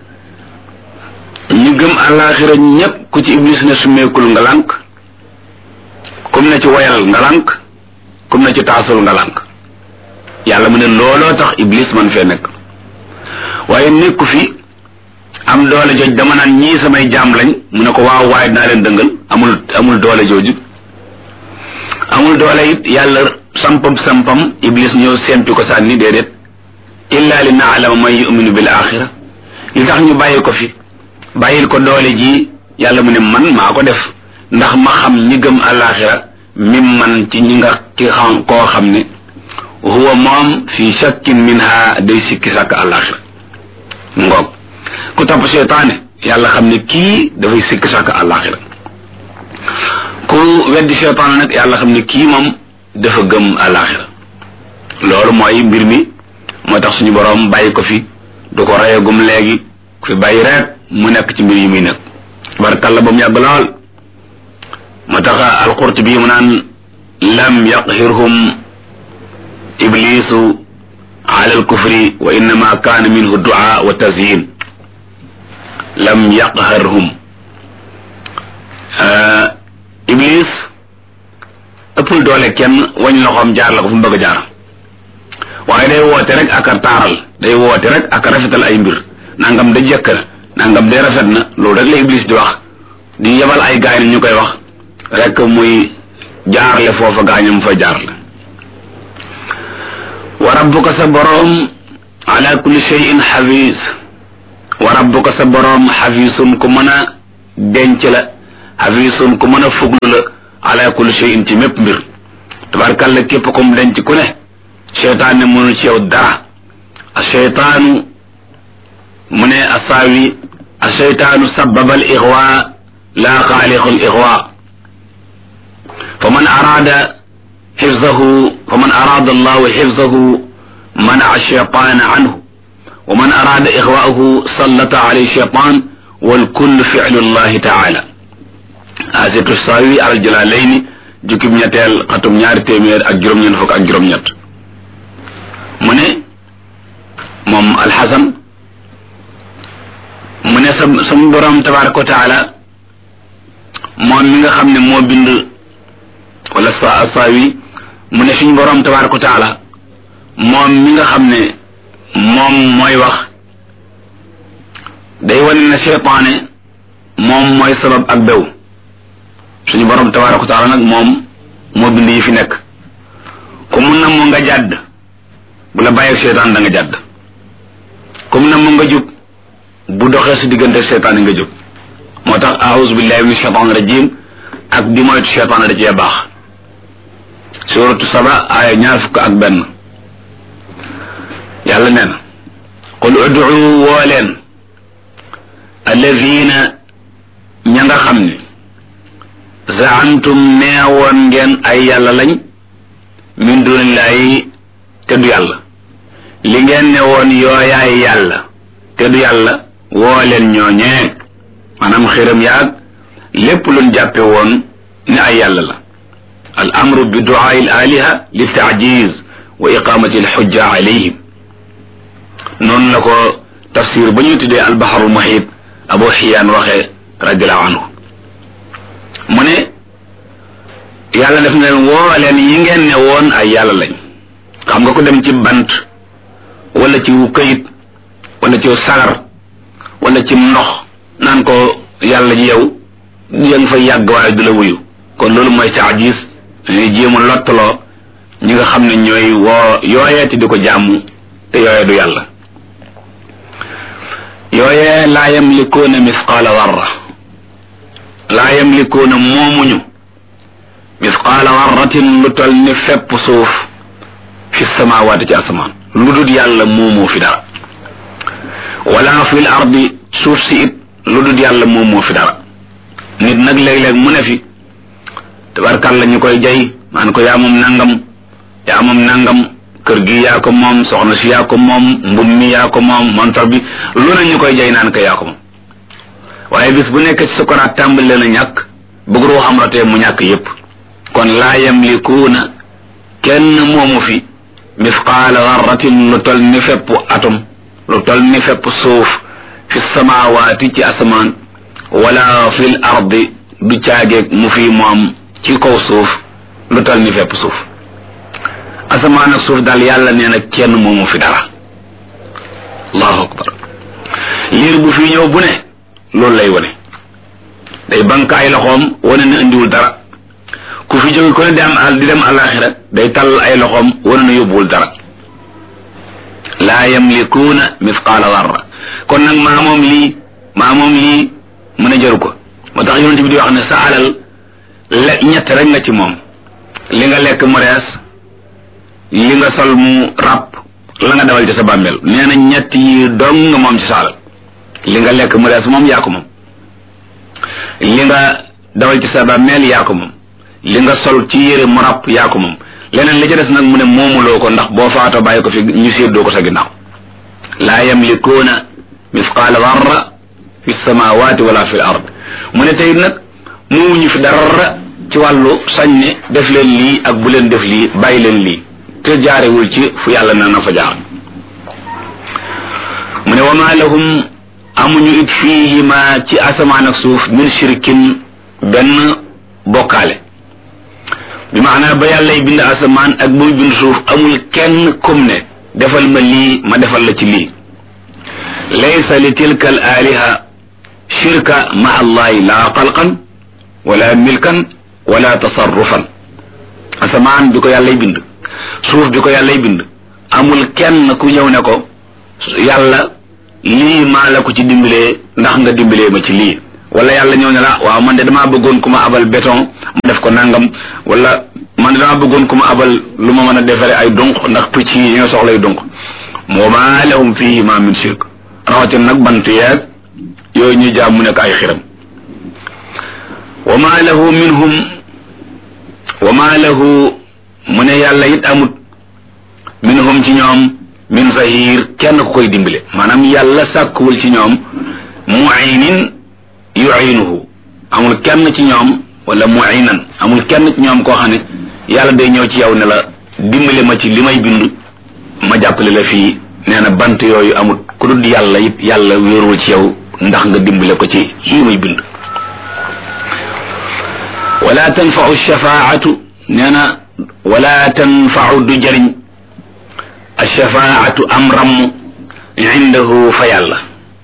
ñu gëm alaxira ñépp ku ci iblis ne summeekul nga lànk kum ne ci woyal nga lànk kum ne ci taasul nga lànk yàlla mu ne looloo tax iblis man fee nekk waaye nekku fi am doole jooj dama naan ñii samay jaam lañ mu ne ko waaw waaye dinaa leen dëngal amul amul doole jooju amul doole it yàlla sampam sampam iblis ñëw sempi ko sànni déedéet illa li naalama man yuminu bil axira li tax ñu bàyyi ko fi bàyyil ko doole ji yàlla mu ne man maa ko def ndax ma xam ñi gëm alaxira mim man ci ñi nga ci xam koo xam ne huwa moom fi shakkin minha day sikki sàkk alaxira ngoog ku topp seytaane yàlla xam ne kii dafay sikki sàkk alaxira ku weddi seytaane nag yàlla xam ne kii moom dafa gëm alaxira loolu mooy mbir mi moo tax suñu boroom bàyyi ko fi du ko reyagum léegi ku fi bàyyi rek mu nekk ci mbir yi muy nekk barkalla ba mu yàgg lool moo tax alqurtubi mu naan lam yaqhirhum iblisu ala alkufri wa innama kaana minhu du'a wa tazyin lam yaqharhum iblis ëppul doole kenn wañ loxoom jaar la ko fu mu bëgg a jaar waaye day woote rek ak a taaral day woote rek ak a rafetal ay mbir nangam da jëkk na nangam day rafet na loolu rek la iblis di wax di yebal ay gaay ñu koy wax rek muy jaarle foofa gaañam fa jaarle wa rabbuka sa boroom ala kulli shay'in xafiis wa rabbuka sa boroom xafisun ku mën a denc la xafisun ku mën a fuglu la ala kulli shay'in ci mépp mbir tabarkàlla képp ko mu denc ku ne cheytaan ne mënu ci yow dara a cheytaanu mu ne asaawi a cheytaanu sababa al ixwa la xaaliqu al ixwa fa man araada xifzahu fa man araada allahu xifzahu منع الشيطان عنه ومن أراد إغواءه سلط عليه الشيطان والكل فعل الله تعالى آسيت الساوي على الجلالين جكب نيتال قطم نيار تيمير أجرم ينفق أجرم نيت من مم الحسن من سم برام تبارك وتعالى مم ميغا خامني مو بند ولا الساوي من سن برام تبارك وتعالى moom mi nga xam ne moom mooy wax day wane ne seytaane moom mooy sabab ak bew suñu borom tabaaraka wa taala nag moom moo bind yi fi nekk ku mun na mu nga jàdd bu la bàyyi seytaan da nga jàdd ku mun na mu nga jub bu doxee si diggante seytaan nga jub moo tax a'uuzu billahi min shaytaani rajim ak di moytu seytaan da cee baax suratu saba aaya ñaar fukk ak benn yàlla nee na qul ud'u woo leen alladina ña nga xam ne zaantum neewoon ngeen ay yàlla lañ min dunillahi te du yàlla li ngeen ne woon yooyaay yàlla te du yàlla woo leen ñooñee maanaam xiram yaag lépp luñ jàppe woon ne ay yàlla la al amru bi du'aa al aliha li ta'jiz wa iqamati al hujja alayhim noonu la ko tafsir ba ñu tuddee albaharul muhit abu xiyaan waxee radiallahu anhu mu ne yàlla def na leen woo leen yi ngeen ne woon ay yàlla lañ xam nga ko dem ci bant wala ci wu këyit wala ci sagar wala ci ndox naan ko yàlla ji yow ya nga fay yàgg waaye du la wuyu kon loolu mooy taajis dañuy jéem a lottaloo ñi nga xam ne ñooy woo yooyeeti di ko jàmm te yooye du yàlla yooyee laa yamlikuuna misqaala warra laa yamlikuuna moomuñu misqaala warratin lu tol ni fepp suuf fi samaawaati ci asamaan lu dul yàlla moomoo fi dara wala fil ardi suuf si it lu dul yàlla moomoo fi dara nit nag léeg-léeg mu ne fi tabarkàlla ñu koy jay maan ko yaa moom nangam yaa moom nangam kër gi yaa ko moom soxna si yaa ko moom mbub mi yaa ko moom montor bi lu ne ñu koy jay naan ko yaa ko moom waaye bis bu nekk ci sukuraat tàmbali leen a ñàkk bëgg roo xam ratee mu ñàkk yépp kon laa yamlikuuna kenn moomu fi misqaala darratin lu tol ni fepp atom lu tol ni fepp suuf fi samaawaati ci asamaan wala fil ardi du caageeg mu fi moom ci kaw suuf lu tol ni fepp suuf asamaan ak suuf daal yàlla nee na kenn moomu fi dara allahu akbar liir bu fi ñëw bu ne loolu lay wane day bank ay loxoom wane na indiwul dara ku fi jóge ko ne di am al di dem alaxira day tàll ay loxoom wane na yóbbuwul dara laa yamlikuuna misqaala darra kon nag maa moom lii maa moom lii mën a jaru ko moo tax yonent bi di wax ne sa alal le ñett rek nga ci moom li nga lekk mu rees li nga sol mu ràpp la nga dawal ci sa bàmmeel nee na ñett yi dong nga moom ci sa alal li nga lekk mu rees moom yaa ko moom li nga dawal ci sa bàmmeel yaa ko moom li nga sol ci yére mu ràpp yaa ko moom leneen li ci des nag mu ne moomuloo ko ndax boo faatoo bàyyi ko fi ñu séddoo ko sa ginnaaw laa yamlikuuna misqaala darra fi samawati wala fi l ard mu ne tey nag muuñu fi dara ci wàllu sañ ne def leen lii ak bu leen def lii bàyyi leen lii te jaarewul ci fu yàlla na na fa jaar mu ne wa ma lahum amuñu it fiihima ci asamaan ak suuf min shirkin benn bokkaale bi maanaa ba yàllay bind asamaan ak buy bind suuf amul kenn kum ne defal ma lii ma defal la ci lii laysa li tilka al aliha shirka ma allahi la xalqan wala milkan wala tasarrufan asamaan bi ko yàllay bind suuf bi ko yàllay bind amul kenn ku ñëw ne ko yàlla lii maa la ko ci dimbalee ndax nga dimbalee ma ci lii wala yàlla ñëw ne la waaw man de damaa bëggoon ku ma abal béton ma def ko nangam wala man de damaa bëggoon ku ma abal lu ma mën a defaree ay dunq ndax picc yi ñoo soxlay dunq wa maa lahum fihi ma min shirk rawatina nag bant yeeg yooyu ñuy jaam mu nekk ay xiram wa maa lahu minhum wa maa lahu mu ne yàlla it amut minhum ci ñoom min zahir kenn ku koy dimbale maanaam yàlla sàkkuwul ci ñoom mu'inin yu'inuhu amul kenn ci ñoom wala mu'inan amul kenn ci ñoom koo xam ne yàlla day ñëw ci yow ne la dimbale ma ci li may bind ma jàppale la fii nee na bant yooyu amul ku dul yàlla it yàlla wéerul ci yow ndax nga dimbale ko ci lii muy bind wala tanfa'u shafaa'atu nee na wala tanfa'u du jariñ alshafaatu am ramm indahu fa yàlla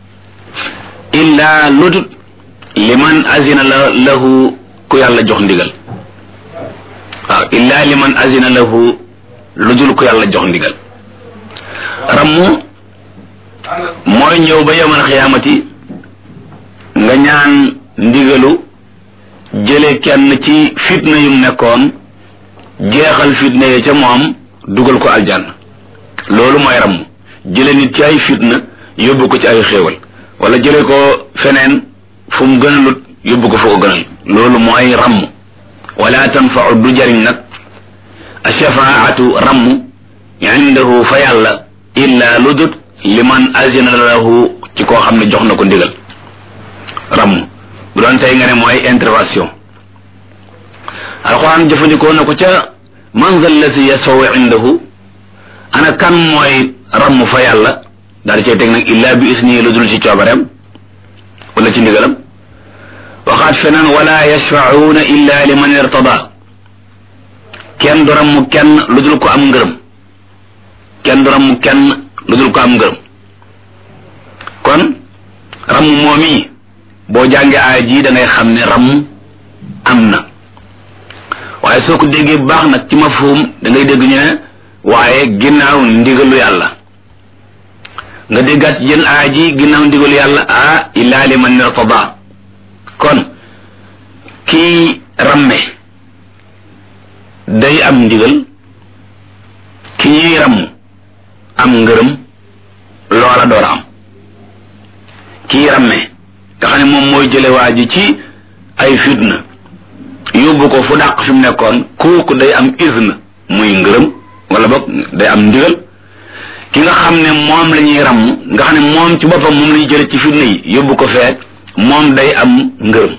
illa ludut liman azina la lahu ku yàlla jox ndigal waaw illa liman azina lahu ludul ku yàlla jox ndigal ramm mooy ñëw ba yawmal xiyaamati nga ñaan ndigalu jële kenn ci fitna yum nekkoon jeexal fitna yi ca moom dugal ko aljanna loolu mooy ramm jële nit ci ay fitna yóbbu ko ci ay xéewal wala jële ko feneen fu mu gënalut yóbbu ko fu ko gënal loolu mooy ramm wala tanfa'u du jariñ nag ashafaatu ramm indahu fa yàlla illa ludut liman azina lahu ci koo xam ne jox na ko ndigal ramm bu doon tey nga ne mooy intervention alquran jëfandikoo na ko ca man zal lazi yasau indahu ana kan mooy ramm fa yàlla daal di cay teg nag illa bi isni lu dul ci coobareem wala ci ndigalam waxaat feneen wala yashfa'una illa liman irtada kenn du ramm kenn lu dul ko am ngërëm kenn du ramm kenn lu dul ko am ngërëm kon ramm moom yi boo jàngee aaya ji da ngay xam ne ramm am na waaye soo ko déggee bu baax nag ci mafhum da ngay dégg ñu ne waaye ginnaaw ndigalu yàlla nga déggaat jën aaya ji ginnaaw ndigalu yàlla ah illa liman irtada kon kii ramme day am ndigal ki ñuy ramm am ngërëm loola door a am kii ramme nga xam ne moom mooy jële waa ji ci ay fitna yóbbu ko fu dàq fi mu nekkoon kooku day am izn muy ngërëm wala boog day am ndigal ki nga xam ne moom la ñuy ramm nga xam ne moom ci boppam moom la ñuy jële ci fitna yi yóbbu ko fee moom day am ngërëm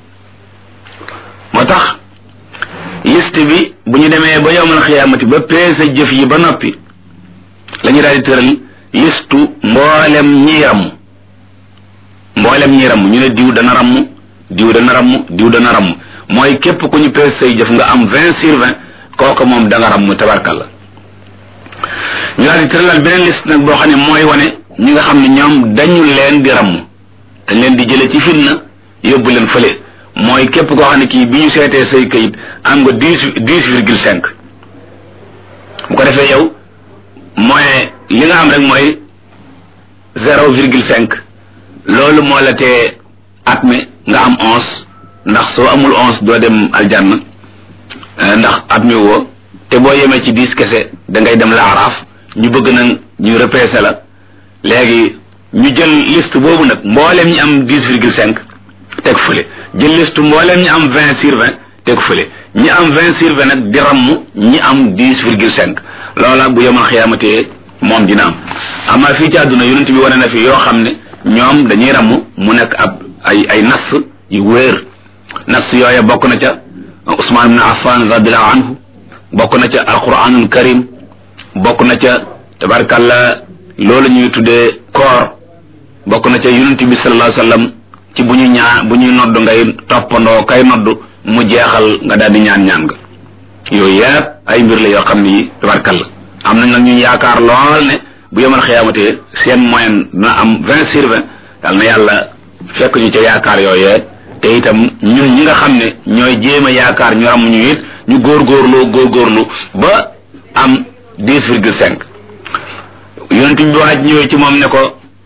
moo tax liste bi bu ñu demee ba yawmal xiyaamati ba peese jëf yi ba noppi la ñu daal di tëral listu mboolem ñiy ramm mboolem ñiy ramm ñu ne diw dana ramm diw dana ramm diw dana ramm mooy képp ku ñu peese say jëf nga am vingt sur vingt kooku moom da nga ramm tabarkalla ñu daal di tëralal beneen liste nag boo xam ne mooy wane ñi nga xam ne ñoom dañu leen di ramm dañ leen di jële ci fitna yóbbu leen fële mooy képp koo xam ne kii bi ñu seetee say kayit am nga dix dix virgule cinq bu ko defee yow mooy li nga am rek mooy zéro virgule cinq loolu moo la tee at mi nga am onze ndax soo amul onze doo dem aljanna ndax at mi woo te boo yemee ci dix kese da ngay dem laaraaf ñu bëgg nag ñu repêché la léegi ñu jël liste boobu nag mbooleem ñi am dix virgule cinq teg fële jël liste mbooleem ñi am vingt sur vingt teg fële ñi am vingt sur vingt nag di ramm ñi am dix virgule cinq loola bu yemal xiyaamatee moom dina am amaa fii ci àdduna yonent bi wane na fi yoo xam ne ñoom dañuy ramm mu nekk ab ay ay nas yu wéer nas yooya bokk na ca Usmaan ibn Affan radiallahu anhu bokk na ca alquranul karim bokk na ca tabarkalla loolu ñuy tuddee koor bokk na ca yonent bi sallallahu alayhi wasallam ci bu ñu ñaan bu ñuy nodd ngay toppandoo kay nodd mu jeexal nga daal di ñaan ñaan nga yooyu yëpp ay mbir la yoo xam ni tabarkalla am nañ nag ñu yaakaar lool ne bu yemal xiyaamate seen moyenne dina am vingt sur vingt yal na yàlla fekk ñu ca yaakaar yooyee te itam ñun ñi nga xam ne ñooy jéem a yaakaar ñu am ñu it ñu góorgóorlu góorgóorlu ba am dix virgule cinq yonent bi waaj ñëwee ci moom ne ko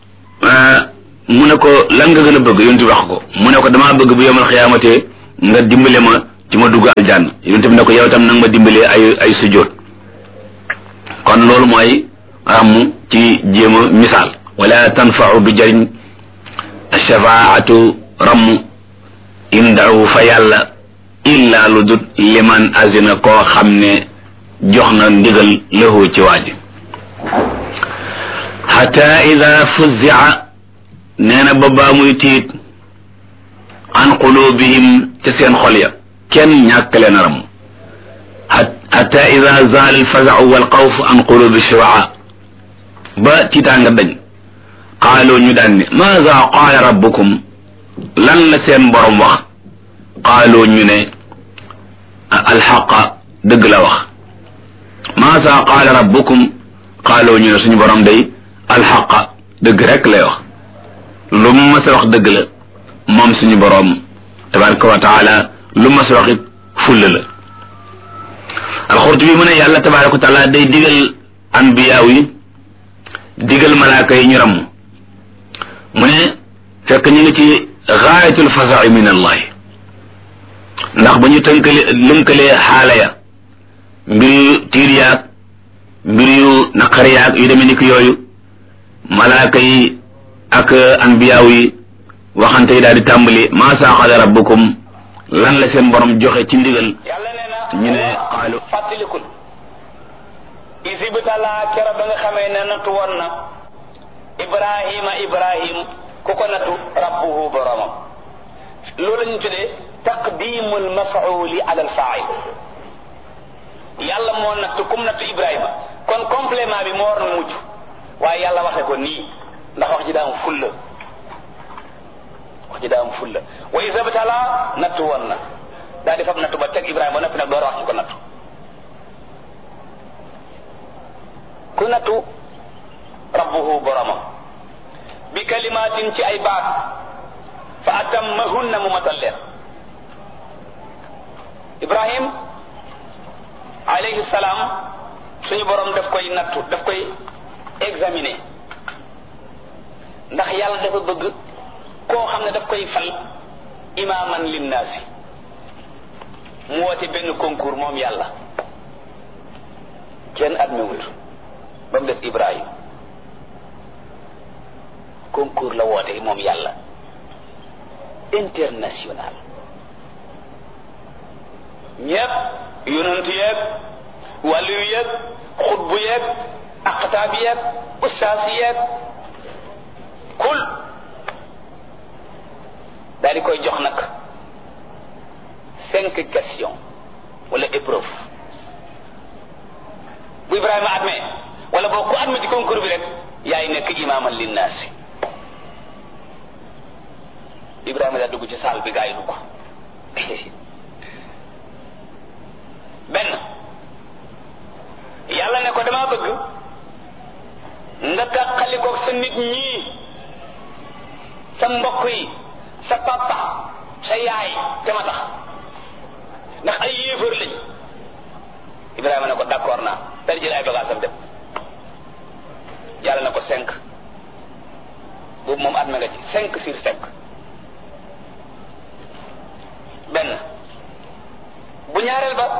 mu ne ko lan nga gën a bëgg yonent bi wax ko mu ne ko damaa bëgg bu yomal xiyaamate nga dimbale ma ci ma dugg aljanna yonent bi ne ko yow tam nag ma dimbalee ay ay sujjóot kon loolu mooy ràmm ci jéem a misaal wala tanfau du jariñ shafaatu ràmm indahu fa yàlla illa lu dut liman azina koo xam ne jox na ndigal lahu ci waaji xata ida fuzia nee na ba baa muy tiit an qulubihim ca seen xol ya kenn ñàkk leen ram xata ida zaal alfazau walxawf an qulubi shuraa ba tiitaanga dañ qaaloo ñu daan ne maada qaala rabbukum lan la seen borom wax qaaloo ñu ne alxaqa dëgg la wax maasa qaala rabbukum qaaloo ñu ne suñu borom day alxaqa dëgg rek lay wax lu mu mas a wax dëgg la moom suñu borom tabaraka wa taala lu mas a wax it fulla la alxurtubi mu ne yàlla tabaraka wa taala day digal anbiyaaw yi digal malaaka yi ñu ramm mu ne fekk ñu ngi ci gaayatul fasa'i min allahi ndax ba ñu tënkale lënkalee xaala ya mbir yu tiir yaag mbir yu naqar yaag yu demee ni ki yooyu malaaka yi ak anbiyaaw yi waxante yi daal di tàmbali maa saaqala rabbukum lan la seen borom joxe ci ndigal yàlla nee na ñu ne qaalu fàttalikul isibtala kera ba nga xamee ne nattu woon na ibrahima ibrahim ku ko nattu rabbuhu boromam loolu la ñu tuddee taqdimul mafauli ala al fail yàlla moo nattu kum nattu ibrahima kon complément bi moo war na mujj waaye yàlla waxe ko nii ndax wax ji daa am fulla wax ji daa am fulla wa isabtala nattu woon na daa di fab nattu ba teg ibrahima ba noppi nag door a wax ci ko nattu ku nattu rabbuhu boromam bi kalimatin ci ay baat fa atammahunna mu matal leen ibrahim alayhi salaam suñu borom daf koy nattu daf koy examiner ndax yàlla dafa bëgg koo xam ne daf koy fal imaaman linnaasi mu woote benn concours moom yàlla kenn admewut ba mu des ibrahim concours la woote moom yàlla international ñépp yonent yeeg wàllu yeeg xutbu yeeg aqtaab yeeg ustaas yeeg kul daal di koy jox nag cinq questions wala épreuve bu Ibrahima admet wala boo ku admet ci concours bi rek yaay nekk imaaman linnaasi Ibrahima daa dugg ci saal bi gaa yi dugg benn yàlla ne ko damaa bëgg nga tàqali ko sa nit ñii sa mbokk yi sa papa sa yaay te ma tax ndax ay yéefar lañ Ibrahima ne ko d'accord naa dal jël ay bagages am dem yàlla ne ko cinq boobu moom at ma nga ci cinq sur cinq benn bu ñaareel ba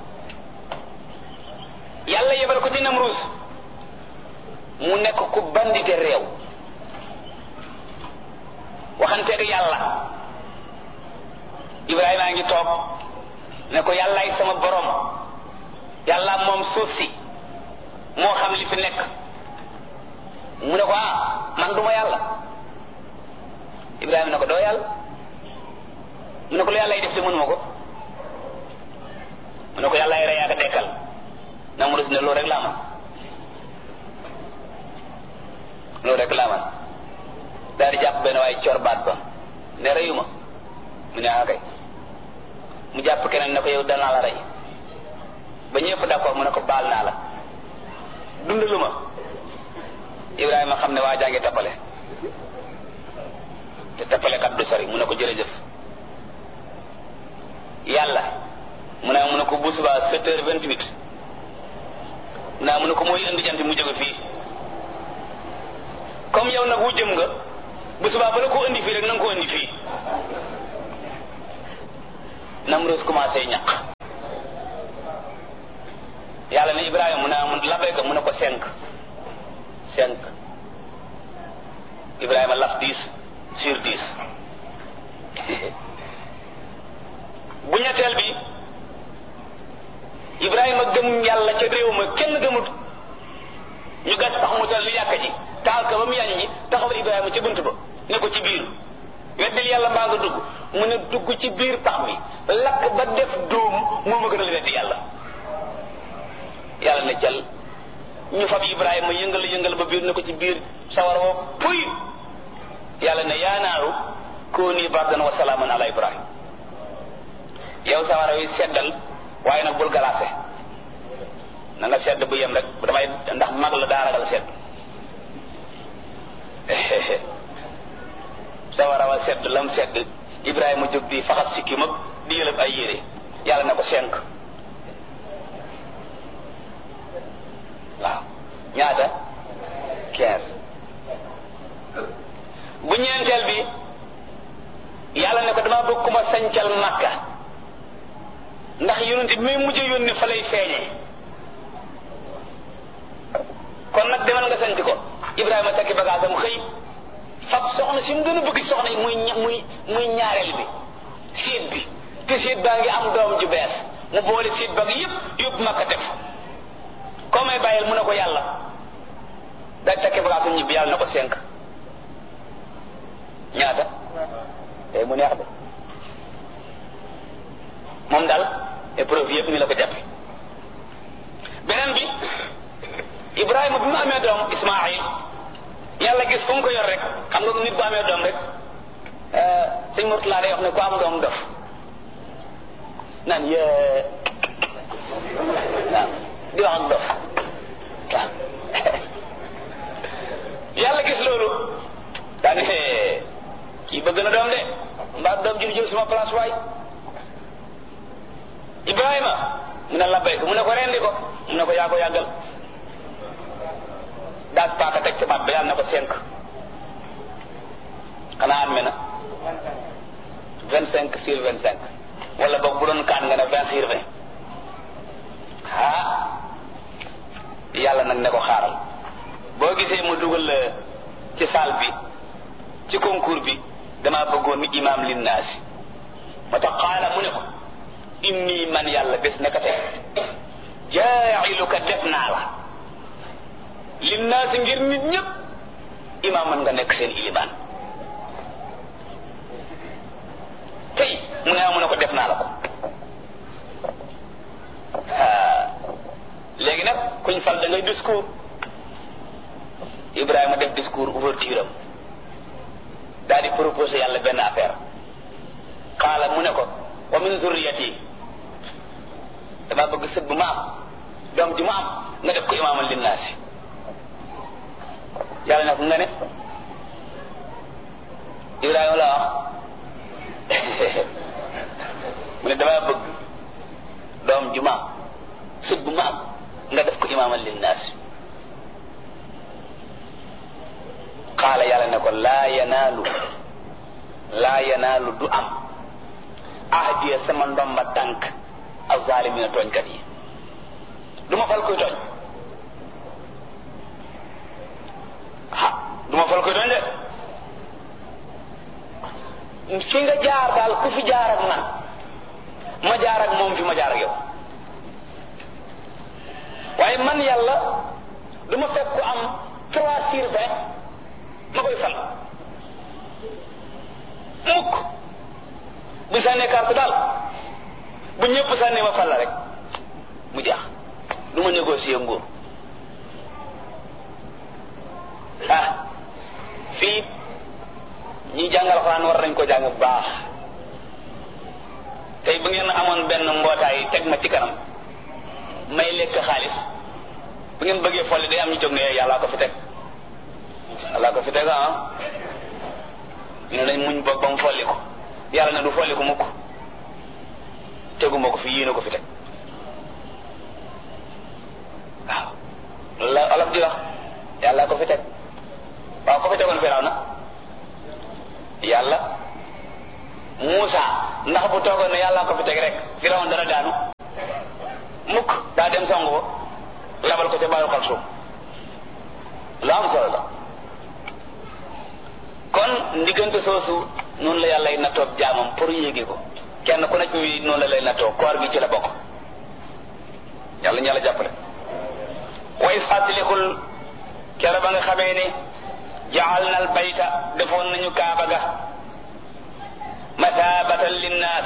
yàlla yebal ko ci Namruus mu nekk ku bandite réew waxanteeg yàlla Ibrahima a ngi toog ne ko yàllaay sama borom yàlla moom suuf si moo xam li fi nekk mu ne ko ah man duma yàlla Ibrahima ne ko doo yàlla mu ne ko lu yàlla yi def te mënuma ko mu ne ko yàlla yi rey ak dekkal Namruus ne loolu rek laa man loolu rek laa man daal di jàpp benn waaye cor baat ba ne reyuma mu ne ah kay mu jàpp keneen ne ko yow danaa la rey ba ñëpp d'accord mu ne ko baal naa la dundalu ma Ibrahima xam ne waa jaa ngi tappale te tappale kat du sori mu ne ko jërëjëf yàlla mu ne mu ne ko bu subaa sept heures vingt-huit mu ne mu ne ko mooy indi jant mu jóge fii comme yow nag wu jëm nga bu subaa ba la ko indi fii rek na nga ko indi fii. Namrus commencé ñaq yàlla ne Ibrahima mu ne mun labbayka mu ne ko cinq cinq Ibrahima laf dix sur dix. bu ñetteel bi Ibrahima gëm yàlla ca réew ma kenn gëmut ñu gas tax mu tal li yàkk ji taal ka ba mu yàññi taxawal Ibrahima ca bunt ba ne ko ci biir weddil yàlla mbaa nga dugg mu ne dugg ci biir pax mi lakk ba def dóom moo ma gën a weddi yàlla. yàlla ne cal ñu fab Ibrahima yëngal yëngal ba biir ne ko ci biir sawar woo puy yàlla ne yaa naaru kooni bardan wa salaaman ala Ibrahim yow sawara wi seddal waaye nag bul galaase na nga sedd bu yem rek bu damay ndax mag la daa ragal sedd sawara wa sedd lam sedd Ibrahima jóg di faxas sikki mag di yëlëb ay yére yàlla ne ko cinq waaw ñaata quinze bu ñeenteel bi yàlla ne ko dama bëgg ku ma sancal Makka ndax yonent bi muy mujj yónni fa lay feeñee kon nag demal nga sanc ko Ibrahima takki bagaasam xëy fab soxna si mu gën a bëgg soxna yi muy muy muy ñaareel bi siit bi te siit baa ngi am doom ju bees mu boole siit ba gi yëpp yóbbu Makka def koo may bàyyil mu ne ko yàlla day takki bagaasam ñibbi yàlla na ko cinq ñaata tey mu neex de moom daal épreuve yëpp ni la ko jàppe beneen bi Ibrahima bi mu amee doom Ismaïl yàlla gis fu mu ko yor rek xam nga nit bu amee doom rek sëñ Murtala day wax ne ku am doom dof naan yee waaw di wax ak dof waaw yàlla gis loolu daa ne kii bëgg na doom de mbaa doom ji jël sama place waay Ibrahima mu ne labbay ko mu ne ko rendi ko mu ne ko yaa ko yàggal daas paaka teg ci baat ba yàlla na ko cinq xanaa am na vingt cinq sur vingt cinq wala boog bu doon kaan nga ne vingt sur vingt ah yàlla nag ne ko xaaral boo gisee mu dugal ci salle bi ci concours bi damaa bëggoon ni imam linnaasi moo tax xaala mu ne ko inni man yàlla bés naka tey jaa'iluka def naa la linnaasi ngir nit ñëpp imam man nga nekk seen ilimaan tey mu ne mu ne ko def naa la ko léegi nag kuñ fal da ngay discours Ibrahima def discours ouverture am daal di proposé yàlla benn affaire xaala mu ne ko wa min zurriyati dama bëgg sët bu ma am doom ju ma am nga def ko imaaman linnaasi yàlla ne ko nga ne Ibrahima la wax mu ne dama bëgg doom ju ma am sët bu ma am nga def ko imaaman linnaasi xaala yàlla ne ko laa yanaalu laa yanaalu du am ahdiya sama ndomba tànk aw zaalimina tooñkat yi du ma fal koy tooñ ah du ma fal koy tooñ de fi nga jaar daal ku fi jaar ak man ma jaar ak moom fi ma jaar ak yow waaye man yàlla du ma fekk ku am trois sur vingt ma koy fal mukk bu sànnee carte daal bu ñëpp sànnee ma fal la rek mu jeex du ma négocier nguur ah fii ñi jàngal Alxuraan war nañ ko jàng bu baax tey bu ngeen amoon benn mbootaay teg ma ci kanam may lekk xaalis bu ngeen bëggee folli day am ñu jóg ne yàllaa ko fi teg yàllaa ko fi teg ah ñu ne nañ muñ boog ba mu folli ko yàlla na du folli ko mukk teguma ko fi yéene ko fi teg waaw loolu la olof di wax yàllaa ko fi teg waaw ko fi tegoon Firawna yàlla. Muusa ndax bu toogoon ne yàlla ko fi teg rek Firawna dana daanu mukk daa dem songu ko labal ko ca baayu xal suuf lu am solo la kon ndiggante soosu noonu la yàlla y nattoo jaamam pour yéege ko kenn ku nekk ñuy noonu la lay nattoo koor gi ci la bokk yàlla ñu yàlla jàppale way fàttalikul kere ba nga xamee ni jaal na al bayta defoon nañu kaaba ga mathabatan linnaas